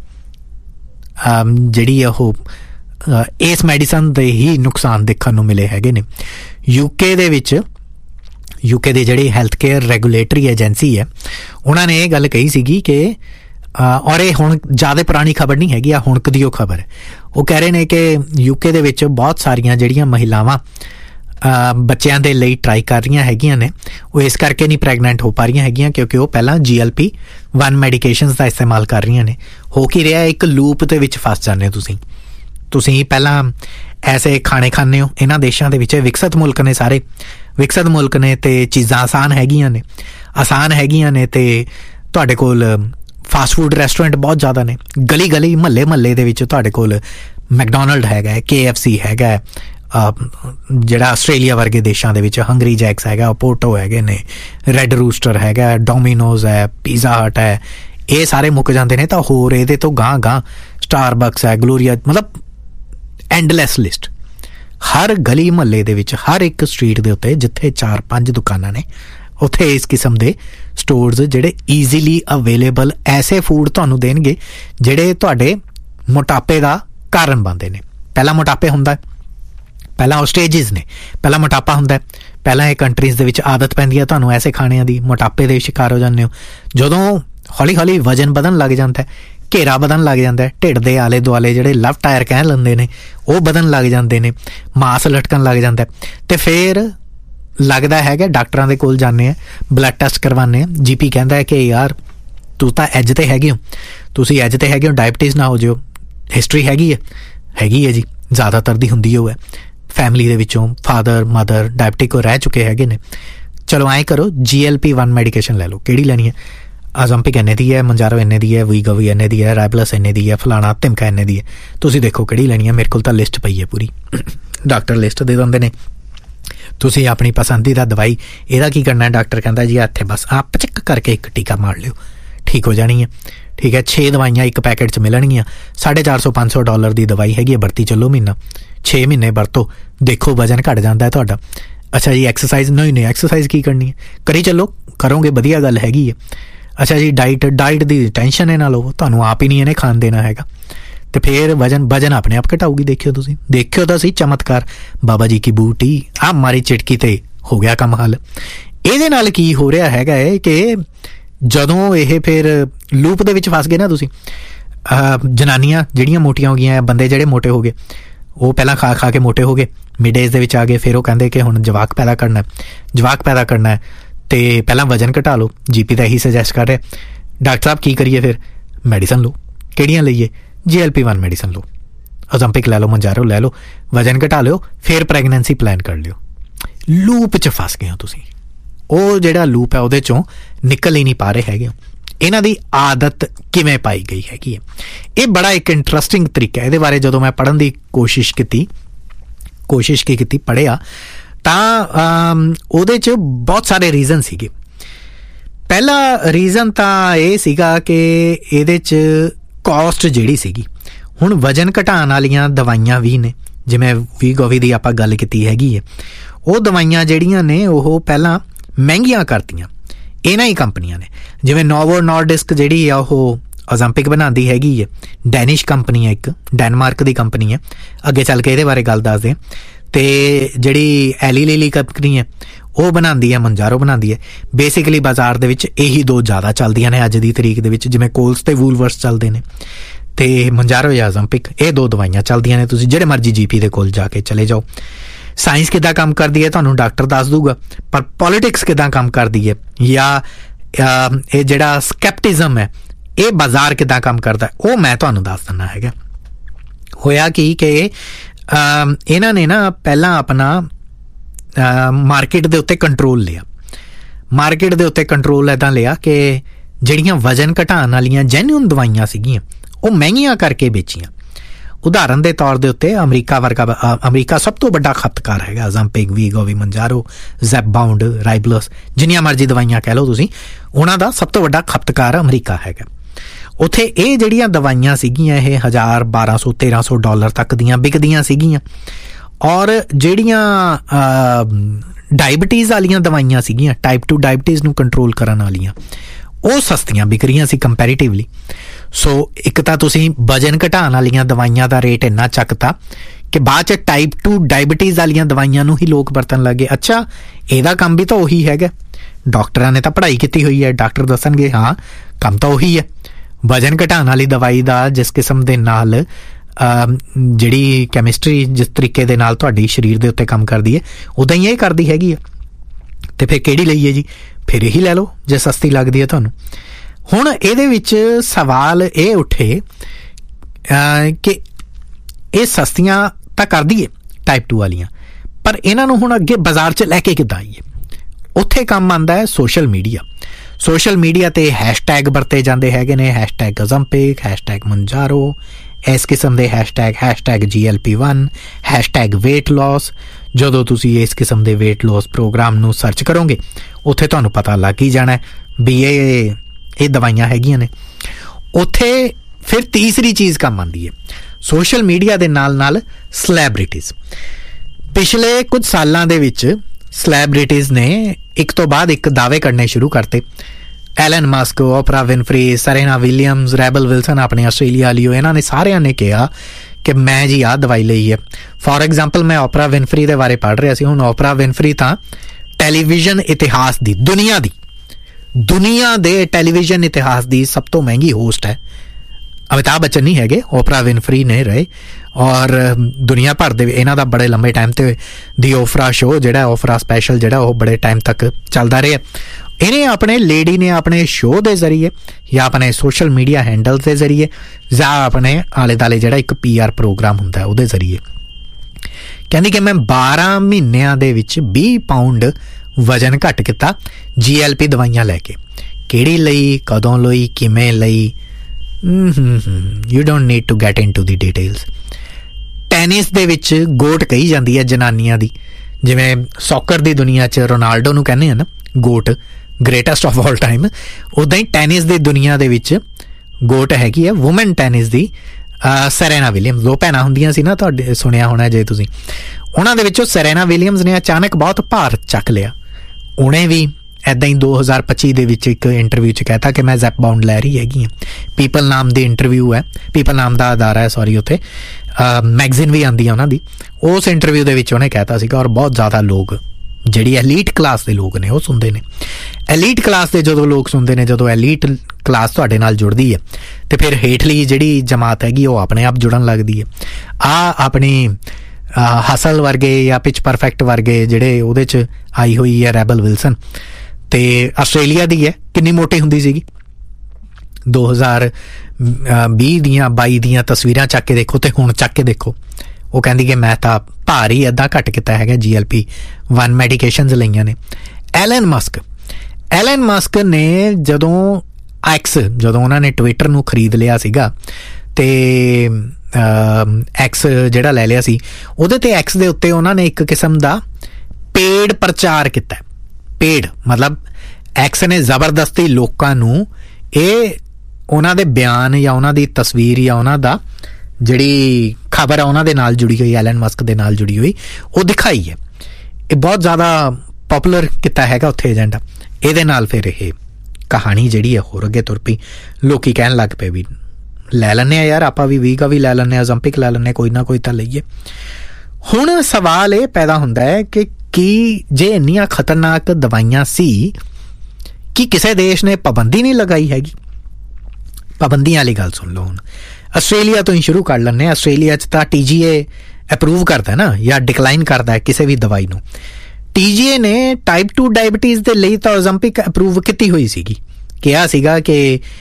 ਜਿਹੜੀ ਉਹ ਇਸ ਮੈਡੀਸਨ ਦੇ ਹੀ ਨੁਕਸਾਨ ਦੇਖਣ ਨੂੰ ਮਿਲੇ ਹੈਗੇ ਨੇ। UK ਦੇ ਵਿੱਚ, UK ਦੀ ਜਿਹੜੀ ਹੈਲਥ ਕੇਅਰ ਰੈਗੂਲੇਟਰੀ ਏਜੰਸੀ ਹੈ, ਉਹਨਾਂ ਨੇ ਇਹ ਗੱਲ ਕਹੀ ਸੀਗੀ ਕਿ ਔਰ ਇਹ ਹੁਣ ਜ਼ਿਆਦਾ ਪੁਰਾਣੀ ਖਬਰ ਨਹੀਂ ਹੈਗੀ, ਆ ਹੁਣ ਕਦੀ ਉਹ ਖਬਰ ਹੈ। ਉਹ ਕਹਿ ਰਹੇ ਨੇ ਕਿ UK ਦੇ ਵਿੱਚ ਬਹੁਤ ਸਾਰੀਆਂ ਜਿਹੜੀਆਂ ਮਹਿਲਾਵਾਂ ਬੱਚਿਆਂ ਦੇ ਲਈ ਟਰਾਈ ਕਰ ਰਹੀਆਂ ਹੈਗੀਆਂ ਨੇ, ਉਹ ਇਸ ਕਰਕੇ ਨਹੀਂ ਪ੍ਰੈਗਨੈਂਟ ਹੋ ਪਾ ਰਹੀਆਂ ਹੈਗੀਆਂ ਕਿਉਂਕਿ ਉਹ ਪਹਿਲਾਂ GLP-1 ਮੈਡੀਕੇਸ਼ਨਸ ਦਾ ਇਸਤੇਮਾਲ ਕਰ ਰਹੀਆਂ ਨੇ। ਹੋ ਕੀ ਰਿਹਾ, ਇੱਕ ਲੂਪ ਦੇ ਵਿੱਚ ਫਸ ਜਾਂਦੇ ਹੋ ਤੁਸੀਂ ਪਹਿਲਾਂ ਐਸੇ ਖਾਣੇ ਖਾਂਦੇ ਹੋ। ਇਹਨਾਂ ਦੇਸ਼ਾਂ ਦੇ ਵਿੱਚ ਵਿਕਸਿਤ ਮੁਲਕ ਨੇ, ਸਾਰੇ ਵਿਕਸਿਤ ਮੁਲਕ ਨੇ, ਅਤੇ ਚੀਜ਼ਾਂ ਆਸਾਨ ਹੈਗੀਆਂ ਨੇ ਅਤੇ ਤੁਹਾਡੇ ਕੋਲ ਫਾਸਟ ਫੂਡ ਰੈਸਟੋਰੈਂਟ ਬਹੁਤ ਜ਼ਿਆਦਾ ਨੇ। ਗਲੀ ਮਹੱਲੇ ਦੇ ਵਿੱਚ ਤੁਹਾਡੇ ਕੋਲ ਮੈਕਡੋਨਲਡ ਹੈਗਾ, KFC ਹੈਗਾ, ਜਿਹੜਾ ਆਸਟ੍ਰੇਲੀਆ ਵਰਗੇ ਦੇਸ਼ਾਂ ਦੇ ਵਿੱਚ ਹੰਗਰੀ ਜੈਕਸ ਹੈਗਾ, ਪੋਟੋ ਹੈਗੇ ਨੇ, ਰੈੱਡ ਰੂਸਟਰ ਹੈਗਾ, ਡੋਮੀਨੋਜ਼ ਹੈ, ਪੀਜ਼ਾ ਹਟ ਹੈ, ਇਹ ਸਾਰੇ ਮੁੱਕ ਜਾਂਦੇ ਨੇ। ਤਾਂ ਹੋਰ ਇਹਦੇ ਤੋਂ ਗਾਂਹ ਸਟਾਰਬਕਸ ਹੈ, ਗਲੋਰੀਆ, ਮਤਲਬ ਐਂਡਲੈਸ ਲਿਸਟ। ਹਰ ਗਲੀ ਮਹੱਲੇ ਦੇ ਵਿੱਚ, ਹਰ ਇੱਕ ਸਟਰੀਟ ਦੇ ਉੱਤੇ ਜਿੱਥੇ 4-5 ਦੁਕਾਨਾਂ ਨੇ, ਉੱਥੇ ਇਸ ਕਿਸਮ ਦੇ ਸਟੋਰਸ ਜਿਹੜੇ ਈਜ਼ੀਲੀ ਅਵੇਲੇਬਲ ਐਸੇ ਫੂਡ ਤੁਹਾਨੂੰ ਦੇਣਗੇ ਜਿਹੜੇ ਤੁਹਾਡੇ ਮੋਟਾਪੇ ਦਾ ਕਾਰਨ ਬਣਦੇ ਨੇ। ਪਹਿਲਾਂ ਮੋਟਾਪੇ ਹੁੰਦਾ, ਪਹਿਲਾਂ ਉਹ ਸਟੇਜਿਸ ਨੇ, ਪਹਿਲਾਂ ਮੋਟਾਪਾ ਹੁੰਦਾ, ਪਹਿਲਾਂ ਇਹ ਕੰਟਰੀਜ਼ ਦੇ ਵਿੱਚ ਆਦਤ ਪੈਂਦੀ ਹੈ ਤੁਹਾਨੂੰ ਐਸੇ ਖਾਣਿਆਂ ਦੀ, ਮੋਟਾਪੇ ਦੇ ਸ਼ਿਕਾਰ ਹੋ ਜਾਂਦੇ ਹੋ। ਜਦੋਂ ਹੌਲੀ ਵਜ਼ਨ ਵਧਣ ਲੱਗ ਜਾਂਦਾ, ਘੇਰਾ ਵਧਣ ਲੱਗ ਜਾਂਦਾ, ਢਿੱਡ ਦੇ ਆਲੇ ਦੁਆਲੇ ਜਿਹੜੇ ਲਵ ਟਾਇਰ ਕਹਿ ਲੈਂਦੇ ਨੇ ਉਹ ਵਧਣ ਲੱਗ ਜਾਂਦੇ ਨੇ, ਮਾਸ ਲਟਕਣ ਲੱਗ ਜਾਂਦਾ, ਅਤੇ ਫਿਰ ਲੱਗਦਾ ਹੈਗਾ ਡਾਕਟਰਾਂ ਦੇ ਕੋਲ ਜਾਂਦੇ ਆ, ਬਲੱਡ ਟੈਸਟ ਕਰਵਾਉਂਦੇ ਆ। GP ਕਹਿੰਦਾ ਹੈ ਕਿ ਯਾਰ ਤੂੰ ਤਾਂ ਐਜ 'ਤੇ ਹੈਗੇ ਹੋ, ਤੁਸੀਂ ਐਜ 'ਤੇ ਹੈਗੇ ਹੋ, ਡਾਇਬਟੀਜ਼ ਨਾ ਹੋ ਜਾਓ। ਹਿਸਟਰੀ ਹੈਗੀ ਹੈ ਜੀ, ਜ਼ਿਆਦਾਤਰ ਦੀ ਹੁੰਦੀ ਉਹ ਹੈ। ਫੈਮਿਲੀ ਦੇ ਵਿੱਚੋਂ ਫਾਦਰ ਮਦਰ ਡਾਇਬਟਿਕ ਰਹਿ ਚੁੱਕੇ ਹੈਗੇ ਨੇ। ਚਲੋ ਐਂ ਕਰੋ, GLP-1 ਮੈਡੀਕੇਸ਼ਨ ਲੈ ਲਓ। ਕਿਹੜੀ ਲੈਣੀ ਹੈ? ਅਜ਼ੰਪਿਕ ਇੰਨੇ ਦੀ ਹੈ, ਮੰਜਾਰੋ ਇੰਨੇ ਦੀ ਹੈ, ਵੀਗੋਵੀ ਇੰਨੇ ਦੀ ਹੈ, ਰਾਈਬਲਸ ਇੰਨੇ ਦੀ ਹੈ, ਫਲਾਣਾ ਧਿਮਕਾ ਇੰਨੇ ਦੀ ਹੈ। ਤੁਸੀਂ ਦੇਖੋ ਕਿਹੜੀ ਲੈਣੀ ਹੈ। ਮੇਰੇ ਕੋਲ ਤਾਂ ਲਿਸਟ ਪਈ ਹੈ ਪੂਰੀ, ਡਾਕਟਰ ਲਿਸਟ ਦੇ ਦਿੰਦੇ ਨੇ। ਤੁਸੀਂ ਆਪਣੀ ਪਸੰਦੀਦਾ ਦਵਾਈ, ਇਹਦਾ ਕੀ ਕਰਨਾ, ਡਾਕਟਰ ਕਹਿੰਦਾ ਜੀ ਇੱਥੇ ਬਸ ਆਪ ਚੈੱਕ ਕਰਕੇ ਇੱਕ ਟੀਕਾ ਮਾਰ ਲਿਓ, ਠੀਕ ਹੋ ਜਾਣੀ ਹੈ। ਠੀਕ ਹੈ, 6 ਦਵਾਈਆਂ ਇੱਕ ਪੈਕੇਟ 'ਚ ਮਿਲਣਗੀਆਂ। $450-500 ਦੀ ਦਵਾਈ ਹੈਗੀ ਹੈ, ਵਰਤੀ ਚੱਲੋ ਮਹੀਨਾ, 6 ਮਹੀਨੇ ਵਰਤੋ, ਦੇਖੋ ਵਜ਼ਨ ਘੱਟ ਜਾਂਦਾ ਹੈ ਤੁਹਾਡਾ। ਅੱਛਾ ਜੀ, ਐਕਸਰਸਾਈਜ਼ ਨਹੀਂ, ਐਕਸਰਸਾਈਜ਼ ਕੀ ਕਰਨੀ ਹੈ, ਕਰੀ ਚੱਲੋ, ਕਰੋਗੇ ਵਧੀਆ ਗੱਲ ਹੈਗੀ ਹੈ। ਅੱਛਾ ਜੀ, ਡਾਈਟ ਦੀ ਟੈਨਸ਼ਨ ਇਹ ਨਾ ਲਓ, ਤੁਹਾਨੂੰ ਆਪ ਹੀ ਨਹੀਂ ਇਹਨੇ ਖਾਣ ਦੇਣਾ ਹੈਗਾ, ਅਤੇ ਫਿਰ ਵਜ਼ਨ ਆਪਣੇ ਆਪ ਘਟਾਊਗੀ। ਦੇਖਿਓ ਤਾਂ ਸਹੀ ਚਮਤਕਾਰ, ਬਾਬਾ ਜੀ ਕੀ ਬੂਟੀ, ਆਹ ਮਾਰੀ ਚਿਟਕੀ ਤੇ ਹੋ ਗਿਆ ਕੰਮ ਹੱਲ। ਇਹਦੇ ਨਾਲ ਕੀ ਹੋ ਰਿਹਾ ਹੈਗਾ ਹੈ ਕਿ ਜਦੋਂ ਇਹ ਫਿਰ ਲੂਪ ਦੇ ਵਿੱਚ ਫਸ ਗਏ ਨਾ ਤੁਸੀਂ, ਜਨਾਨੀਆਂ ਜਿਹੜੀਆਂ ਮੋਟੀਆਂ ਹੋ ਗਈਆਂ, ਬੰਦੇ ਜਿਹੜੇ ਮੋਟੇ ਹੋ ਗਏ, ਉਹ ਪਹਿਲਾਂ ਖਾ ਕੇ ਮੋਟੇ ਹੋ ਗਏ, ਮਿਡ ਏਜ ਦੇ ਵਿੱਚ ਆ ਗਏ, ਫਿਰ ਉਹ ਕਹਿੰਦੇ ਕਿ ਹੁਣ ਜਵਾਕ ਪੈਦਾ ਕਰਨਾ ਹੈ ਅਤੇ ਪਹਿਲਾਂ ਵਜ਼ਨ ਘਟਾ ਲਓ। GP ਤਾਂ ਇਹੀ ਸੁਜੈਸਟ ਕਰ ਰਿਹਾ। ਡਾਕਟਰ ਸਾਹਿਬ ਕੀ ਕਰੀਏ ਫਿਰ? ਮੈਡੀਸਨ ਲਓ। ਕਿਹੜੀਆਂ ਲਈਏ? GLP-1 ਮੈਡੀਸਨ ਲਓ, ਅਜ਼ੰਪਿਕ ਲੈ ਲਓ, ਮੰਜਾਰੋ ਲੈ ਲਓ, ਵਜ਼ਨ ਘਟਾ ਲਿਓ, ਫਿਰ ਪ੍ਰੈਗਨੈਂਸੀ ਪਲਾਨ ਕਰ ਲਿਓ। ਲੂਪ 'ਚ ਫਸ ਗਏ ਹੋ ਤੁਸੀਂ। ਉਹ ਜਿਹੜਾ ਲੂਪ ਹੈ ਉਹਦੇ 'ਚੋਂ ਨਿਕਲ ਹੀ ਨਹੀਂ ਪਾ ਰਹੇ ਹੈਗੇ। ਇਹਨਾਂ ਦੀ ਆਦਤ ਕਿਵੇਂ ਪਾਈ ਗਈ ਹੈਗੀ ਹੈ, ਇਹ ਬੜਾ ਇੱਕ ਇੰਟਰਸਟਿੰਗ ਤਰੀਕਾ ਹੈ। ਇਹਦੇ ਬਾਰੇ ਜਦੋਂ ਮੈਂ ਪੜ੍ਹਨ ਦੀ ਕੋਸ਼ਿਸ਼ ਕੀਤੀ ਪੜ੍ਹਿਆ ਤਾਂ ਉਹਦੇ 'ਚ ਬਹੁਤ ਸਾਰੇ ਰੀਜ਼ਨ ਸੀਗੇ। ਪਹਿਲਾ ਰੀਜ਼ਨ ਤਾਂ ਇਹ ਸੀਗਾ ਕਿ ਇਹਦੇ 'ਚ ਕਾਸਟ ਜਿਹੜੀ ਸੀਗੀ, ਹੁਣ ਵਜ਼ਨ ਘਟਾਉਣ ਵਾਲੀਆਂ ਦਵਾਈਆਂ ਵੀ ਨੇ, ਜਿਵੇਂ ਵੀਗੋਵੀ ਦੀ ਆਪਾਂ ਗੱਲ ਕੀਤੀ ਹੈਗੀ ਹੈ, ਉਹ ਦਵਾਈਆਂ ਜਿਹੜੀਆਂ ਨੇ ਉਹ ਪਹਿਲਾਂ ਮਹਿੰਗੀਆਂ ਕਰਤੀਆਂ ਇਹਨਾਂ ਹੀ ਕੰਪਨੀਆਂ ਨੇ। ਜਿਵੇਂ ਨੋਵੋ ਨੋਰਡਿਸਕ ਜਿਹੜੀ ਆ ਉਹ ਓਜ਼ੈਂਪਿਕ ਬਣਾਉਂਦੀ ਹੈਗੀ ਹੈ ਡੈਨਿਸ਼ ਕੰਪਨੀ ਹੈ, ਇੱਕ ਡੈਨਮਾਰਕ ਦੀ ਕੰਪਨੀ ਹੈ। ਅੱਗੇ ਚੱਲ ਕੇ ਇਹਦੇ ਬਾਰੇ ਗੱਲ ਦੱਸਦੇ ਹਾਂ। ਅਤੇ ਜਿਹੜੀ ਐਲੀ ਲੀਲੀ ਕੰਪਨੀ ਹੈ ਉਹ ਬਣਾਉਂਦੀ ਹੈ ਮੰਜਾਰੋ ਬਣਾਉਂਦੀ ਹੈ। ਬੇਸਿਕਲੀ ਬਾਜ਼ਾਰ ਦੇ ਵਿੱਚ ਇਹੀ ਦੋ ਜ਼ਿਆਦਾ ਚੱਲਦੀਆਂ ਨੇ ਅੱਜ ਦੀ ਤਰੀਕ ਦੇ ਵਿੱਚ, ਜਿਵੇਂ ਕੋਲਸ ਅਤੇ ਵੂਲਵਰਸ ਚੱਲਦੇ ਨੇ, ਅਤੇ ਮੰਜਾਰੋ ਜਾਂ ਓਜ਼ੈਂਪਿਕ, ਇਹ ਦੋ ਦਵਾਈਆਂ ਚੱਲਦੀਆਂ ਨੇ। ਤੁਸੀਂ ਜਿਹੜੇ ਮਰਜ਼ੀ GP ਦੇ ਕੋਲ ਜਾ ਕੇ ਚਲੇ ਜਾਓ। ਸਾਇੰਸ ਕਿੱਦਾਂ ਕੰਮ ਕਰਦੀ ਹੈ ਤੁਹਾਨੂੰ ਡਾਕਟਰ ਦੱਸ ਦੂਗਾ, ਪਰ ਪੋਲੀਟਿਕਸ ਕਿੱਦਾਂ ਕੰਮ ਕਰਦੀ ਹੈ ਜਾਂ ਇਹ ਜਿਹੜਾ ਸਕੈਪਟਿਜ਼ਮ ਹੈ ਇਹ ਬਾਜ਼ਾਰ ਕਿੱਦਾਂ ਕੰਮ ਕਰਦਾ ਉਹ ਮੈਂ ਤੁਹਾਨੂੰ ਦੱਸ ਦਿੰਦਾ ਹੈਗਾ। ਹੋਇਆ ਕੀ ਕਿ ਇਹਨਾਂ ਨੇ ਨਾ ਪਹਿਲਾਂ ਆਪਣਾ ਮਾਰਕੀਟ ਦੇ ਉੱਤੇ ਕੰਟਰੋਲ ਲਿਆ। ਮਾਰਕੀਟ ਦੇ ਉੱਤੇ ਕੰਟਰੋਲ ਇੱਦਾਂ ਲਿਆ ਕਿ ਜਿਹੜੀਆਂ ਵਜ਼ਨ ਘਟਾਉਣ ਵਾਲੀਆਂ ਜੈਨੂਅਨ ਦਵਾਈਆਂ ਸੀਗੀਆਂ ਉਹ ਮਹਿੰਗੀਆਂ ਕਰਕੇ ਵੇਚੀਆਂ। ਉਦਾਹਰਨ ਦੇ ਤੌਰ ਦੇ ਉੱਤੇ ਅਮਰੀਕਾ ਸਭ ਤੋਂ ਵੱਡਾ ਖਪਤਕਾਰ ਹੈਗਾ। ਓਜ਼ੈਂਪਿਕ, ਵੀਗੋਵੀ, ਮੰਜਾਰੋ, ਜ਼ੈਪਬਾਊਂਡ, ਰਾਈਬਲਸ, ਜਿੰਨੀਆਂ ਮਰਜ਼ੀ ਦਵਾਈਆਂ ਕਹਿ ਲਓ ਤੁਸੀਂ, ਉਹਨਾਂ ਦਾ ਸਭ ਤੋਂ ਵੱਡਾ ਖਪਤਕਾਰ ਅਮਰੀਕਾ ਹੈਗਾ। ਉੱਥੇ ਇਹ ਜਿਹੜੀਆਂ ਦਵਾਈਆਂ ਸੀਗੀਆਂ ਇਹ $1000, $1200, $1300 ਤੱਕ ਦੀਆਂ ਵਿਕਦੀਆਂ ਸੀਗੀਆਂ। ਔਰ ਜਿਹੜੀਆਂ ਡਾਇਬਟੀਜ਼ ਵਾਲੀਆਂ ਦਵਾਈਆਂ ਸੀਗੀਆਂ, ਟਾਈਪ 2 ਡਾਇਬਟੀਜ਼ ਨੂੰ ਕੰਟਰੋਲ ਕਰਨ ਵਾਲੀਆਂ, ਉਹ ਸਸਤੀਆਂ ਵਿਕ ਰਹੀਆਂ ਸੀ ਕੰਪੈਰੀਟਿਵਲੀ। ਸੋ ਇੱਕ ਤਾਂ ਤੁਸੀਂ ਵਜਨ ਘਟਾਉਣ ਵਾਲੀਆਂ ਦਵਾਈਆਂ ਦਾ ਰੇਟ ਇੰਨਾ ਚੱਕਤਾ ਕਿ ਬਾਅਦ 'ਚ ਟਾਈਪ 2 ਡਾਇਬਟੀਜ਼ ਵਾਲੀਆਂ ਦਵਾਈਆਂ ਨੂੰ ਹੀ ਲੋਕ ਵਰਤਣ ਲੱਗੇ। ਅੱਛਾ, ਇਹਦਾ ਕੰਮ ਵੀ ਤਾਂ ਉਹੀ ਹੈਗਾ। ਡਾਕਟਰਾਂ ਨੇ ਤਾਂ ਪੜ੍ਹਾਈ ਕੀਤੀ ਹੋਈ ਹੈ, ਡਾਕਟਰ ਦੱਸਣਗੇ ਹਾਂ ਕੰਮ ਤਾਂ ਉਹੀ ਹੈ। ਵਜਨ ਘਟਾਉਣ ਵਾਲੀ ਦਵਾਈ ਦਾ ਜਿਸ ਕਿਸਮ ਦੇ ਨਾਲ ਜਿਹੜੀ ਕੈਮਿਸਟਰੀ ਜਿਸ ਤਰੀਕੇ ਦੇ ਨਾਲ ਤੁਹਾਡੀ ਸਰੀਰ ਦੇ ਉੱਤੇ ਕੰਮ ਕਰਦੀ ਹੈ ਉੱਦਾਂ ਹੀ ਇਹ ਕਰਦੀ ਹੈਗੀ ਆ। ਅਤੇ ਫਿਰ ਕਿਹੜੀ ਲਈਏ ਜੀ? ਫਿਰ ਇਹੀ ਲੈ ਲਓ ਜੇ ਸਸਤੀ ਲੱਗਦੀ ਹੈ ਤੁਹਾਨੂੰ। ਹੁਣ ਇਹਦੇ ਵਿੱਚ ਸਵਾਲ ਇਹ ਉੱਠੇ ਕਿ ਇਹ ਸਸਤੀਆਂ ਤਾਂ ਕਰਦੀ ਹੈ ਟਾਈਪ 2 ਵਾਲੀਆਂ, ਪਰ ਇਹਨਾਂ ਨੂੰ ਹੁਣ ਅੱਗੇ ਬਾਜ਼ਾਰ 'ਚ ਲੈ ਕੇ ਕਿੱਦਾਂ ਆਈਏ? ਉੱਥੇ ਕੰਮ ਆਉਂਦਾ ਹੈ ਸੋਸ਼ਲ ਮੀਡੀਆ। ਸੋਸ਼ਲ ਮੀਡੀਆ 'ਤੇ ਹੈਸ਼ਟੈਗ ਵਰਤੇ ਜਾਂਦੇ ਹੈਗੇ ਨੇ, ਹੈਸ਼ਟੈਗ ਓਜ਼ੈਂਪਿਕ, ਹੈਸ਼ਟੈਗ ਮੰਜਾਰੋ, ਇਸ ਕਿਸਮ ਦੇ hashtag GLP-1, hashtag weight loss. ਜਦੋਂ ਤੁਸੀਂ ਇਸ ਕਿਸਮ ਦੇ ਵੇਟ ਲੋਸ ਪ੍ਰੋਗਰਾਮ ਨੂੰ ਸਰਚ ਕਰੋਗੇ ਉੱਥੇ ਤੁਹਾਨੂੰ ਪਤਾ ਲੱਗ ਹੀ ਜਾਣਾ ਵੀ ਇਹ ਦਵਾਈਆਂ ਹੈਗੀਆਂ ਨੇ। ਉੱਥੇ ਫਿਰ ਤੀਸਰੀ ਚੀਜ਼ ਕੰਮ ਆਉਂਦੀ ਹੈ ਸੋਸ਼ਲ ਮੀਡੀਆ ਦੇ ਨਾਲ ਸਲੈਬ੍ਰਿਟੀਜ਼। ਪਿਛਲੇ ਕੁਝ ਸਾਲਾਂ ਦੇ ਵਿੱਚ ਸਲੈਬ੍ਰਿਟੀਜ਼ ਨੇ ਇੱਕ ਤੋਂ ਬਾਅਦ ਇੱਕ ਦਾਅਵੇ ਕਰਨੇ ਸ਼ੁਰੂ ਕਰਤੇ। ਐਲਨ ਮਸਕ, ਓਪਰਾ ਵਿਨਫਰੀ, ਸਰੀਨਾ ਵਿਲੀਅਮਸ, ਰੈਬਲ ਵਿਲਸਨ ਆਪਣੇ ਆਸਟ੍ਰੇਲੀਆ ਵਾਲੀ, ਇਹਨਾਂ ਨੇ ਸਾਰਿਆਂ ਨੇ ਕਿਹਾ ਕਿ ਮੈਂ ਜੀ ਆਹ ਦਵਾਈ ਲਈ ਹੈ। ਫੋਰ ਐਗਜ਼ਾਮਪਲ ਮੈਂ ਓਪਰਾ ਵਿਨਫਰੀ ਦੇ ਬਾਰੇ ਪੜ੍ਹ ਰਿਹਾ ਸੀ। ਹੁਣ ਓਪਰਾ ਵਿਨਫਰੀ ਤਾਂ ਟੈਲੀਵਿਜ਼ਨ ਇਤਿਹਾਸ ਦੀ ਦੁਨੀਆ ਦੇ ਟੈਲੀਵਿਜ਼ਨ ਇਤਿਹਾਸ ਦੀ ਸਭ ਤੋਂ ਮਹਿੰਗੀ ਹੋਸਟ ਹੈ। ਅਮਿਤਾਭ ਬੱਚਨ ਨਹੀਂ ਹੈਗੇ, ਓਪਰਾ ਵਿਨਫਰੀ ਨੇ ਰਹੇ। ਔਰ ਦੁਨੀਆ ਭਰ ਦੇ ਇਹਨਾਂ ਦਾ ਬੜੇ ਲੰਬੇ ਟਾਈਮ 'ਤੇ ਦੀ ਓਫਰਾ ਸ਼ੋਅ ਜਿਹੜਾ ਓਫਰਾ ਸਪੈਸ਼ਲ ਜਿਹੜਾ ਉਹ ਬੜੇ ਟਾਈਮ ਤੱਕ ਚੱਲਦਾ ਰਿਹਾ। ਇਹਨੇ ਲੇਡੀ ਨੇ ਆਪਣੇ ਸ਼ੋਅ ਦੇ ਜ਼ਰੀਏ ਜਾਂ ਆਪਣੇ ਸੋਸ਼ਲ ਮੀਡੀਆ ਹੈਂਡਲ ਦੇ ਜ਼ਰੀਏ ਜਾਂ ਆਪਣੇ ਆਲੇ ਦੁਆਲੇ ਜਿਹੜਾ ਇੱਕ PR ਪ੍ਰੋਗਰਾਮ ਹੁੰਦਾ ਉਹਦੇ ਜ਼ਰੀਏ ਕਹਿੰਦੀ ਕਿ ਮੈਂ 12 ਮਹੀਨਿਆਂ ਦੇ ਵਿੱਚ 20 ਪਾਉਂਡ ਵਜ਼ਨ ਘੱਟ ਕੀਤਾ GLP ਦਵਾਈਆਂ ਲੈ ਕੇ। ਕਿਹੜੀ ਲਈ, ਕਦੋਂ ਲਈ, ਕਿਵੇਂ ਲਈ, you don't need to get in to the details. Tennis ਦੇ ਵਿੱਚ ਗੋਟ ਕਹੀ ਜਾਂਦੀ ਹੈ ਜਨਾਨੀਆਂ ਦੀ, ਜਿਵੇਂ ਸੌਕਰ ਦੀ ਦੁਨੀਆ 'ਚ ਰੋਨਾਲਡੋ ਨੂੰ ਕਹਿੰਦੇ ਆ ਨਾ goat, greatest of all time, ਉੱਦਾਂ ਹੀ ਟੈਨਿਸ ਦੀ ਦੁਨੀਆ ਦੇ ਵਿੱਚ ਗੋਟ ਹੈਗੀ ਹੈ ਵੂਮਨ ਟੈਨਿਸ ਦੀ ਸਰੀਨਾ ਵਿਲੀਅਮਸ। ਦੋ ਭੈਣਾਂ ਹੁੰਦੀਆਂ ਸੀ ਨਾ, ਤੁਹਾਡੇ ਸੁਣਿਆ ਹੋਣਾ ਜੇ ਤੁਸੀਂ। ਉਹਨਾਂ ਦੇ ਵਿੱਚੋਂ ਸਰੀਨਾ ਵਿਲੀਅਮਸ ਨੇ ਅਚਾਨਕ ਬਹੁਤ ਭਾਰ ਚੱਕ ਲਿਆ। ਉਹਨੇ ਵੀ ਇੱਦਾਂ ਹੀ 2025 ਦੇ ਵਿੱਚ ਇੱਕ ਇੰਟਰਵਿਊ 'ਚ ਕਹਿਤਾ ਕਿ ਮੈਂ ਜ਼ੈਪਬਾਊਂਡ ਲੈ ਰਹੀ ਹੈਗੀ ਹਾਂ। ਪੀਪਲ ਨਾਮ ਦੀ ਇੰਟਰਵਿਊ ਹੈ, ਪੀਪਲ ਨਾਮ ਦਾ ਅਦਾਰਾ ਹੈ, ਸੌਰੀ, ਉੱਥੇ ਮੈਗਜ਼ੀਨ ਵੀ ਆਉਂਦੀ ਹੈ ਉਹਨਾਂ ਦੀ। ਉਸ ਇੰਟਰਵਿਊ ਦੇ ਵਿੱਚ ਉਹਨੇ ਕਹਿਤਾ ਸੀਗਾ। ਔਰ ਬਹੁਤ ਜ਼ਿਆਦਾ ਲੋਕ ਜਿਹੜੀ ਐਲੀਟ ਕਲਾਸ ਦੇ ਲੋਕ ਨੇ ਉਹ ਸੁਣਦੇ ਨੇ। ਐਲੀਟ ਕਲਾਸ ਦੇ ਜਦੋਂ ਲੋਕ ਸੁਣਦੇ ਨੇ, ਜਦੋਂ ਐਲੀਟ ਕਲਾਸ ਤੁਹਾਡੇ ਨਾਲ ਜੁੜਦੀ ਹੈ ਅਤੇ ਫਿਰ ਹੇਠਲੀ ਜਿਹੜੀ ਜਮਾਤ ਹੈਗੀ ਉਹ ਆਪਣੇ ਆਪ ਜੁੜਨ ਲੱਗਦੀ ਹੈ। ਆਪਣੀ ਹਸਲ ਵਰਗੇ ਜਾਂ ਪਿਚ ਪਰਫੈਕਟ ਵਰਗੇ ਜਿਹੜੇ ਉਹਦੇ 'ਚ ਆਈ ਹੋਈ ਹੈ ਰੈਬਲ ਵਿਲਸਨ, ਅਤੇ ਆਸਟ੍ਰੇਲੀਆ ਦੀ ਹੈ, ਕਿੰਨੀ ਮੋਟੀ ਹੁੰਦੀ ਸੀਗੀ। 2020 ਦੀਆਂ 22 ਦੀਆਂ ਤਸਵੀਰਾਂ ਚੱਕ ਕੇ ਦੇਖੋ ਅਤੇ ਹੁਣ ਚੱਕ ਕੇ ਦੇਖੋ। ਉਹ ਕਹਿੰਦੀ ਕਿ ਮੈਂ ਤਾਂ ਭਾਰ ਹੀ ਅੱਧਾ ਘੱਟ ਕੀਤਾ ਹੈਗਾ, GLP-1 ਮੈਡੀਕੇਸ਼ਨਸ ਲਈਆਂ ਨੇ। ਐਲਨ ਮਸਕ ਨੇ ਜਦੋਂ ਉਹਨਾਂ ਨੇ ਟਵਿੱਟਰ ਨੂੰ ਖਰੀਦ ਲਿਆ ਸੀਗਾ ਅਤੇ ਐਕਸ ਜਿਹੜਾ ਲੈ ਲਿਆ ਸੀ, ਉਹਦੇ 'ਤੇ ਐਕਸ ਦੇ ਉੱਤੇ ਉਹਨਾਂ ਨੇ ਇੱਕ ਕਿਸਮ ਦਾ ਪੇਡ ਪ੍ਰਚਾਰ ਕੀਤਾ। ਪੇਡ ਮਤਲਬ ਐਕਸ ਨੇ ਜ਼ਬਰਦਸਤੀ ਲੋਕਾਂ ਨੂੰ ਇਹ ਉਹਨਾਂ ਦੇ ਬਿਆਨ ਜਾਂ ਉਹਨਾਂ ਦੀ ਤਸਵੀਰ ਜਾਂ ਉਹਨਾਂ ਦਾ ਜਿਹੜੀ ਖਬਰ ਆ ਉਹਨਾਂ ਦੇ ਨਾਲ ਜੁੜੀ ਹੋਈ, ਐਲਨ ਮਸਕ ਦੇ ਨਾਲ ਜੁੜੀ ਹੋਈ, ਉਹ ਦਿਖਾਈ ਹੈ। ਇਹ ਬਹੁਤ ਜ਼ਿਆਦਾ ਪੋਪੂਲਰ ਕੀਤਾ ਹੈਗਾ ਉੱਥੇ ਏਜੰਡਾ। ਇਹਦੇ ਨਾਲ ਫਿਰ ਇਹ ਕਹਾਣੀ ਜਿਹੜੀ ਹੈ ਹੋਰ ਅੱਗੇ ਤੁਰ ਪਈ। ਲੋਕੀ ਕਹਿਣ ਲੱਗ ਪਏ ਵੀ ਲੈ ਲੈਂਦੇ ਹਾਂ ਯਾਰ, ਆਪਾਂ ਵੀ ਵੀਗਾ ਵੀ ਲੈ ਲੈਂਦੇ ਹਾਂ, ਓਜ਼ੈਂਪਿਕ ਲੈ ਲੈਂਦੇ, ਕੋਈ ਨਾ ਕੋਈ ਤਾਂ ਲਈਏ। ਹੁਣ ਸਵਾਲ ਇਹ ਪੈਦਾ ਹੁੰਦਾ ਹੈ ਕਿ ਕੀ ਜੇ ਇੰਨੀਆਂ ਖਤਰਨਾਕ ਦਵਾਈਆਂ ਸੀ ਕਿ ਕਿਸੇ ਦੇਸ਼ ਨੇ ਪਾਬੰਦੀ ਨਹੀਂ ਲਗਾਈ ਹੈਗੀ? ਪਾਬੰਦੀਆਂ ਵਾਲੀ ਗੱਲ ਸੁਣ ਲਓ। ਹੁਣ ਆਸਟ੍ਰੇਲੀਆ ਤੋਂ ਹੀ ਸ਼ੁਰੂ ਕਰ ਲੈਂਦੇ ਹਾਂ। ਆਸਟ੍ਰੇਲੀਆ 'ਚ ਤਾਂ TGA ਅਪਰੂਵ ਕਰਦਾ ਨਾ ਜਾਂ ਡਿਕਲਾਈਨ ਕਰਦਾ ਕਿਸੇ ਵੀ ਦਵਾਈ ਨੂੰ। TGA ਨੇ ਟਾਈਪ 2 ਡਾਇਬਟੀਜ਼ ਦੇ ਲਈ ਤਾਂ ਓਜ਼ੈਂਪਿਕ ਅਪਰੂਵ ਕੀਤੀ ਹੋਈ ਸੀਗੀ, ਕਿਹਾ ਸੀਗਾ ਕਿ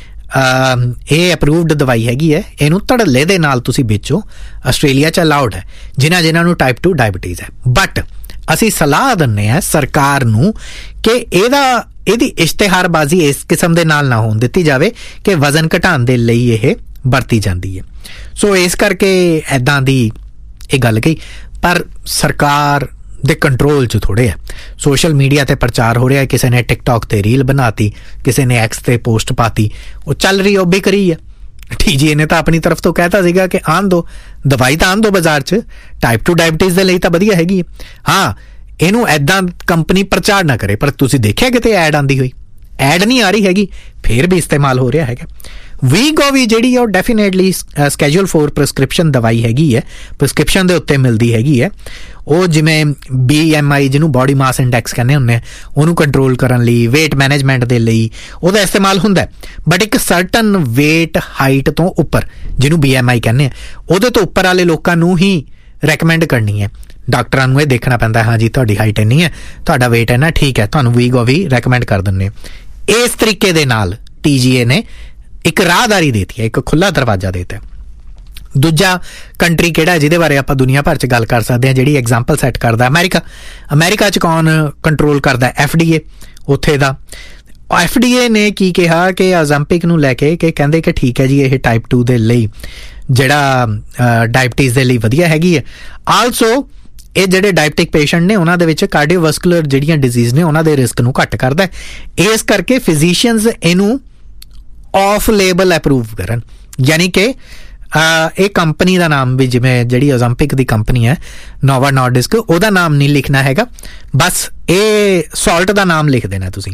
ਇਹ ਅਪਰੂਵਡ ਦਵਾਈ ਹੈਗੀ ਹੈ, ਇਹਨੂੰ ਧੜੱਲੇ ਦੇ ਨਾਲ ਤੁਸੀਂ ਵੇਚੋ, ਆਸਟ੍ਰੇਲੀਆ 'ਚ ਅਲਾਉਡ ਹੈ ਜਿਨ੍ਹਾਂ ਨੂੰ ਟਾਈਪ 2 ਡਾਇਬਟੀਜ਼ ਹੈ। ਬਟ ਅਸੀਂ ਸਲਾਹ ਦਿੰਦੇ ਹਾਂ ਸਰਕਾਰ ਨੂੰ ਕਿ ਇਹਦੀ ਇਸ਼ਤਿਹਾਰਬਾਜ਼ੀ ਇਸ ਕਿਸਮ ਦੇ ਨਾਲ ਨਾ ਹੋਣ ਦਿੱਤੀ ਜਾਵੇ ਕਿ ਵਜ਼ਨ ਘਟਾਉਣ ਦੇ ਲਈ ਇਹ ਵਰਤੀ ਜਾਂਦੀ ਹੈ। ਸੋ ਇਸ ਕਰਕੇ ਇੱਦਾਂ ਦੀ ਇਹ ਗੱਲ ਕਹੀ, ਪਰ ਸਰਕਾਰ ਦੇ ਕੰਟਰੋਲ 'ਚ ਥੋੜ੍ਹੇ ਆ। ਸੋਸ਼ਲ ਮੀਡੀਆ 'ਤੇ ਪ੍ਰਚਾਰ ਹੋ ਰਿਹਾ, ਕਿਸੇ ਨੇ ਟਿਕਟੋਕ 'ਤੇ ਰੀਲ ਬਣਾਤੀ, ਕਿਸੇ ਨੇ X 'ਤੇ ਪੋਸਟ ਪਾਤੀ, ਉਹ ਚੱਲ ਰਹੀ, ਉਹ ਵਿਕ ਰਹੀ ਹੈ। TGA ਨੇ ਤਾਂ ਆਪਣੀ ਤਰਫ ਤੋਂ ਕਹਿਤਾ ਸੀਗਾ ਕਿ ਆਉਣ ਦਿਓ ਦਵਾਈ, ਤਾਂ ਆਉਣ ਦਿਓ ਬਾਜ਼ਾਰ 'ਚ, ਟਾਈਪ 2 ਡਾਇਬਟੀਜ਼ ਦੇ ਲਈ ਤਾਂ ਵਧੀਆ ਹੈਗੀ ਹੈ। ਹਾਂ, ਇਹਨੂੰ ਐਦਾਂ ਕੰਪਨੀ ਪ੍ਰਚਾਰ ਨਾ ਕਰੇ, ਪਰ ਤੁਸੀਂ ਦੇਖਿਆ ਕਿਤੇ ਐਡ ਆਉਂਦੀ ਹੋਈ? ਐਡ ਨਹੀਂ ਆ ਰਹੀ ਹੈਗੀ, ਫਿਰ ਵੀ ਇਸਤੇਮਾਲ ਹੋ ਰਿਹਾ ਹੈਗਾ। ਵੀਗੋਵੀ ਜਿਹੜੀ ਹੈ ਉਹ ਡੈਫੀਨੇਟਲੀ ਸਕੈਜੂਲ 4 ਪ੍ਰਿਸਕ੍ਰਿਪਸ਼ਨ ਦਵਾਈ ਹੈਗੀ ਹੈ, ਪ੍ਰਿਸਕ੍ਰਿਪਸ਼ਨ ਦੇ ਉੱਤੇ ਮਿਲਦੀ ਹੈਗੀ ਹੈ। ਉਹ ਜਿਵੇਂ BMI ਜਿਹਨੂੰ ਬੋਡੀ ਮਾਸ ਇੰਡੈਕਸ ਕਹਿੰਦੇ ਹੁੰਦੇ ਆ, ਉਹਨੂੰ ਕੰਟਰੋਲ ਕਰਨ ਲਈ, ਵੇਟ ਮੈਨੇਜਮੈਂਟ ਦੇ ਲਈ ਉਹਦਾ ਇਸਤੇਮਾਲ ਹੁੰਦਾ। ਬਟ ਇੱਕ ਸਰਟਨ ਵੇਟ ਹਾਈਟ ਤੋਂ ਉੱਪਰ, ਜਿਹਨੂੰ BMI ਕਹਿੰਦੇ ਆ, ਉਹਦੇ ਤੋਂ ਉੱਪਰ ਵਾਲੇ ਲੋਕਾਂ ਨੂੰ ਹੀ ਰੈਕਮੈਂਡ ਕਰਨੀ ਹੈ। ਡਾਕਟਰਾਂ ਨੂੰ ਇਹ ਦੇਖਣਾ ਪੈਂਦਾ, ਹਾਂ ਜੀ ਤੁਹਾਡੀ ਹਾਈਟ ਇੰਨੀ ਹੈ, ਤੁਹਾਡਾ ਵੇਟ ਇੰਨਾ, ਠੀਕ ਹੈ, ਤੁਹਾਨੂੰ ਵੀਗੋਵੀ ਰੈਕਮੈਂਡ ਕਰ ਦਿੰਦੇ। ਇਸ ਤਰੀਕੇ ਦੇ ਨਾਲ TGA ਨੇ ਇੱਕ ਰਾਹਦਾਰੀ ਦੇਤੀ ਹੈ, ਇੱਕ ਖੁੱਲ੍ਹਾ ਦਰਵਾਜ਼ਾ ਦੇਤਾ। ਦੂਜਾ ਕੰਟਰੀ ਕਿਹੜਾ ਜਿਹਦੇ ਬਾਰੇ ਆਪਾਂ ਦੁਨੀਆ ਭਰ 'ਚ ਗੱਲ ਕਰ ਸਕਦੇ ਹਾਂ, ਜਿਹੜੀ ਐਗਜ਼ਾਮਪਲ ਸੈੱਟ ਕਰਦਾ? ਅਮਰੀਕਾ 'ਚ ਕੌਣ ਕੰਟਰੋਲ ਕਰਦਾ? FDA। ਉੱਥੇ ਦਾ FDA ਨੇ ਕੀ ਕਿਹਾ ਕਿ ਓਜ਼ੈਂਪਿਕ ਨੂੰ ਲੈ ਕੇ, ਕਿ ਕਹਿੰਦੇ ਕਿ ਠੀਕ ਹੈ ਜੀ, ਇਹ ਟਾਈਪ 2 ਦੇ ਲਈ ਜਿਹੜਾ ਡਾਇਬਟੀਜ਼ ਦੇ ਲਈ ਵਧੀਆ ਹੈਗੀ ਹੈ। ਆਲਸੋ ਇਹ ਜਿਹੜੇ ਡਾਇਬਟਿਕ ਪੇਸ਼ੈਂਟ ਨੇ ਉਹਨਾਂ ਦੇ ਵਿੱਚ ਕਾਰਡੀਓਵਾਸਕੂਲਰ ਜਿਹੜੀਆਂ ਡਿਜ਼ੀਜ਼ ਨੇ ਉਹਨਾਂ ਦੇ ਰਿਸਕ ਨੂੰ ਘੱਟ ਕਰਦਾ। ਇਸ ਕਰਕੇ ਫਿਜ਼ੀਸ਼ੀਅਨਸ ਇਹਨੂੰ ਆਫ ਲੇਬਲ ਅਪਰੂਵ ਕਰਨ, ਯਾਨੀ ਕਿ ਇਹ ਕੰਪਨੀ ਦਾ ਨਾਮ ਵੀ, ਜਿਵੇਂ ਜਿਹੜੀ ਓਜ਼ੈਂਪਿਕ ਦੀ ਕੰਪਨੀ ਹੈ ਨੋਵਾ ਨੋਰਡਿਸਕ, ਉਹਦਾ ਨਾਮ ਨਹੀਂ ਲਿਖਣਾ ਹੈਗਾ, ਬਸ ਇਹ ਸਾਲਟ ਦਾ ਨਾਮ ਲਿਖ ਦੇਣਾ ਤੁਸੀਂ।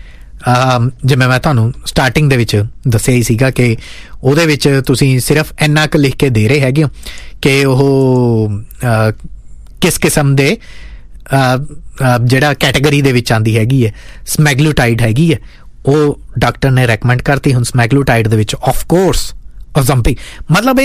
ਜਿਵੇਂ ਮੈਂ ਤੁਹਾਨੂੰ ਸਟਾਰਟਿੰਗ ਦੇ ਵਿੱਚ ਦੱਸਿਆ ਹੀ ਸੀਗਾ ਕਿ ਉਹਦੇ ਵਿੱਚ ਤੁਸੀਂ ਸਿਰਫ ਇੰਨਾ ਕੁ ਲਿਖ ਕੇ ਦੇ ਰਹੇ ਹੈਗੇ ਹੋ ਕਿ ਉਹ ਕਿਸ ਕਿਸਮ ਦੇ ਜਿਹੜਾ ਕੈਟੇਗਰੀ ਦੇ ਵਿੱਚ ਆਉਂਦੀ ਹੈਗੀ ਹੈ, ਸਮੈਗਲੂਟਾਈਡ ਹੈਗੀ ਹੈ, ਉਹ ਡਾਕਟਰ ਨੇ ਰੈਕਮੈਂਡ ਕਰਤੀ। ਹੁਣ ਸਮੈਗਲੂਟਾਈਡ ਦੇ ਵਿੱਚ ਆਫ ਕੋਰਸ ਓਜ਼ੈਂਪਿਕ, ਮਤਲਬ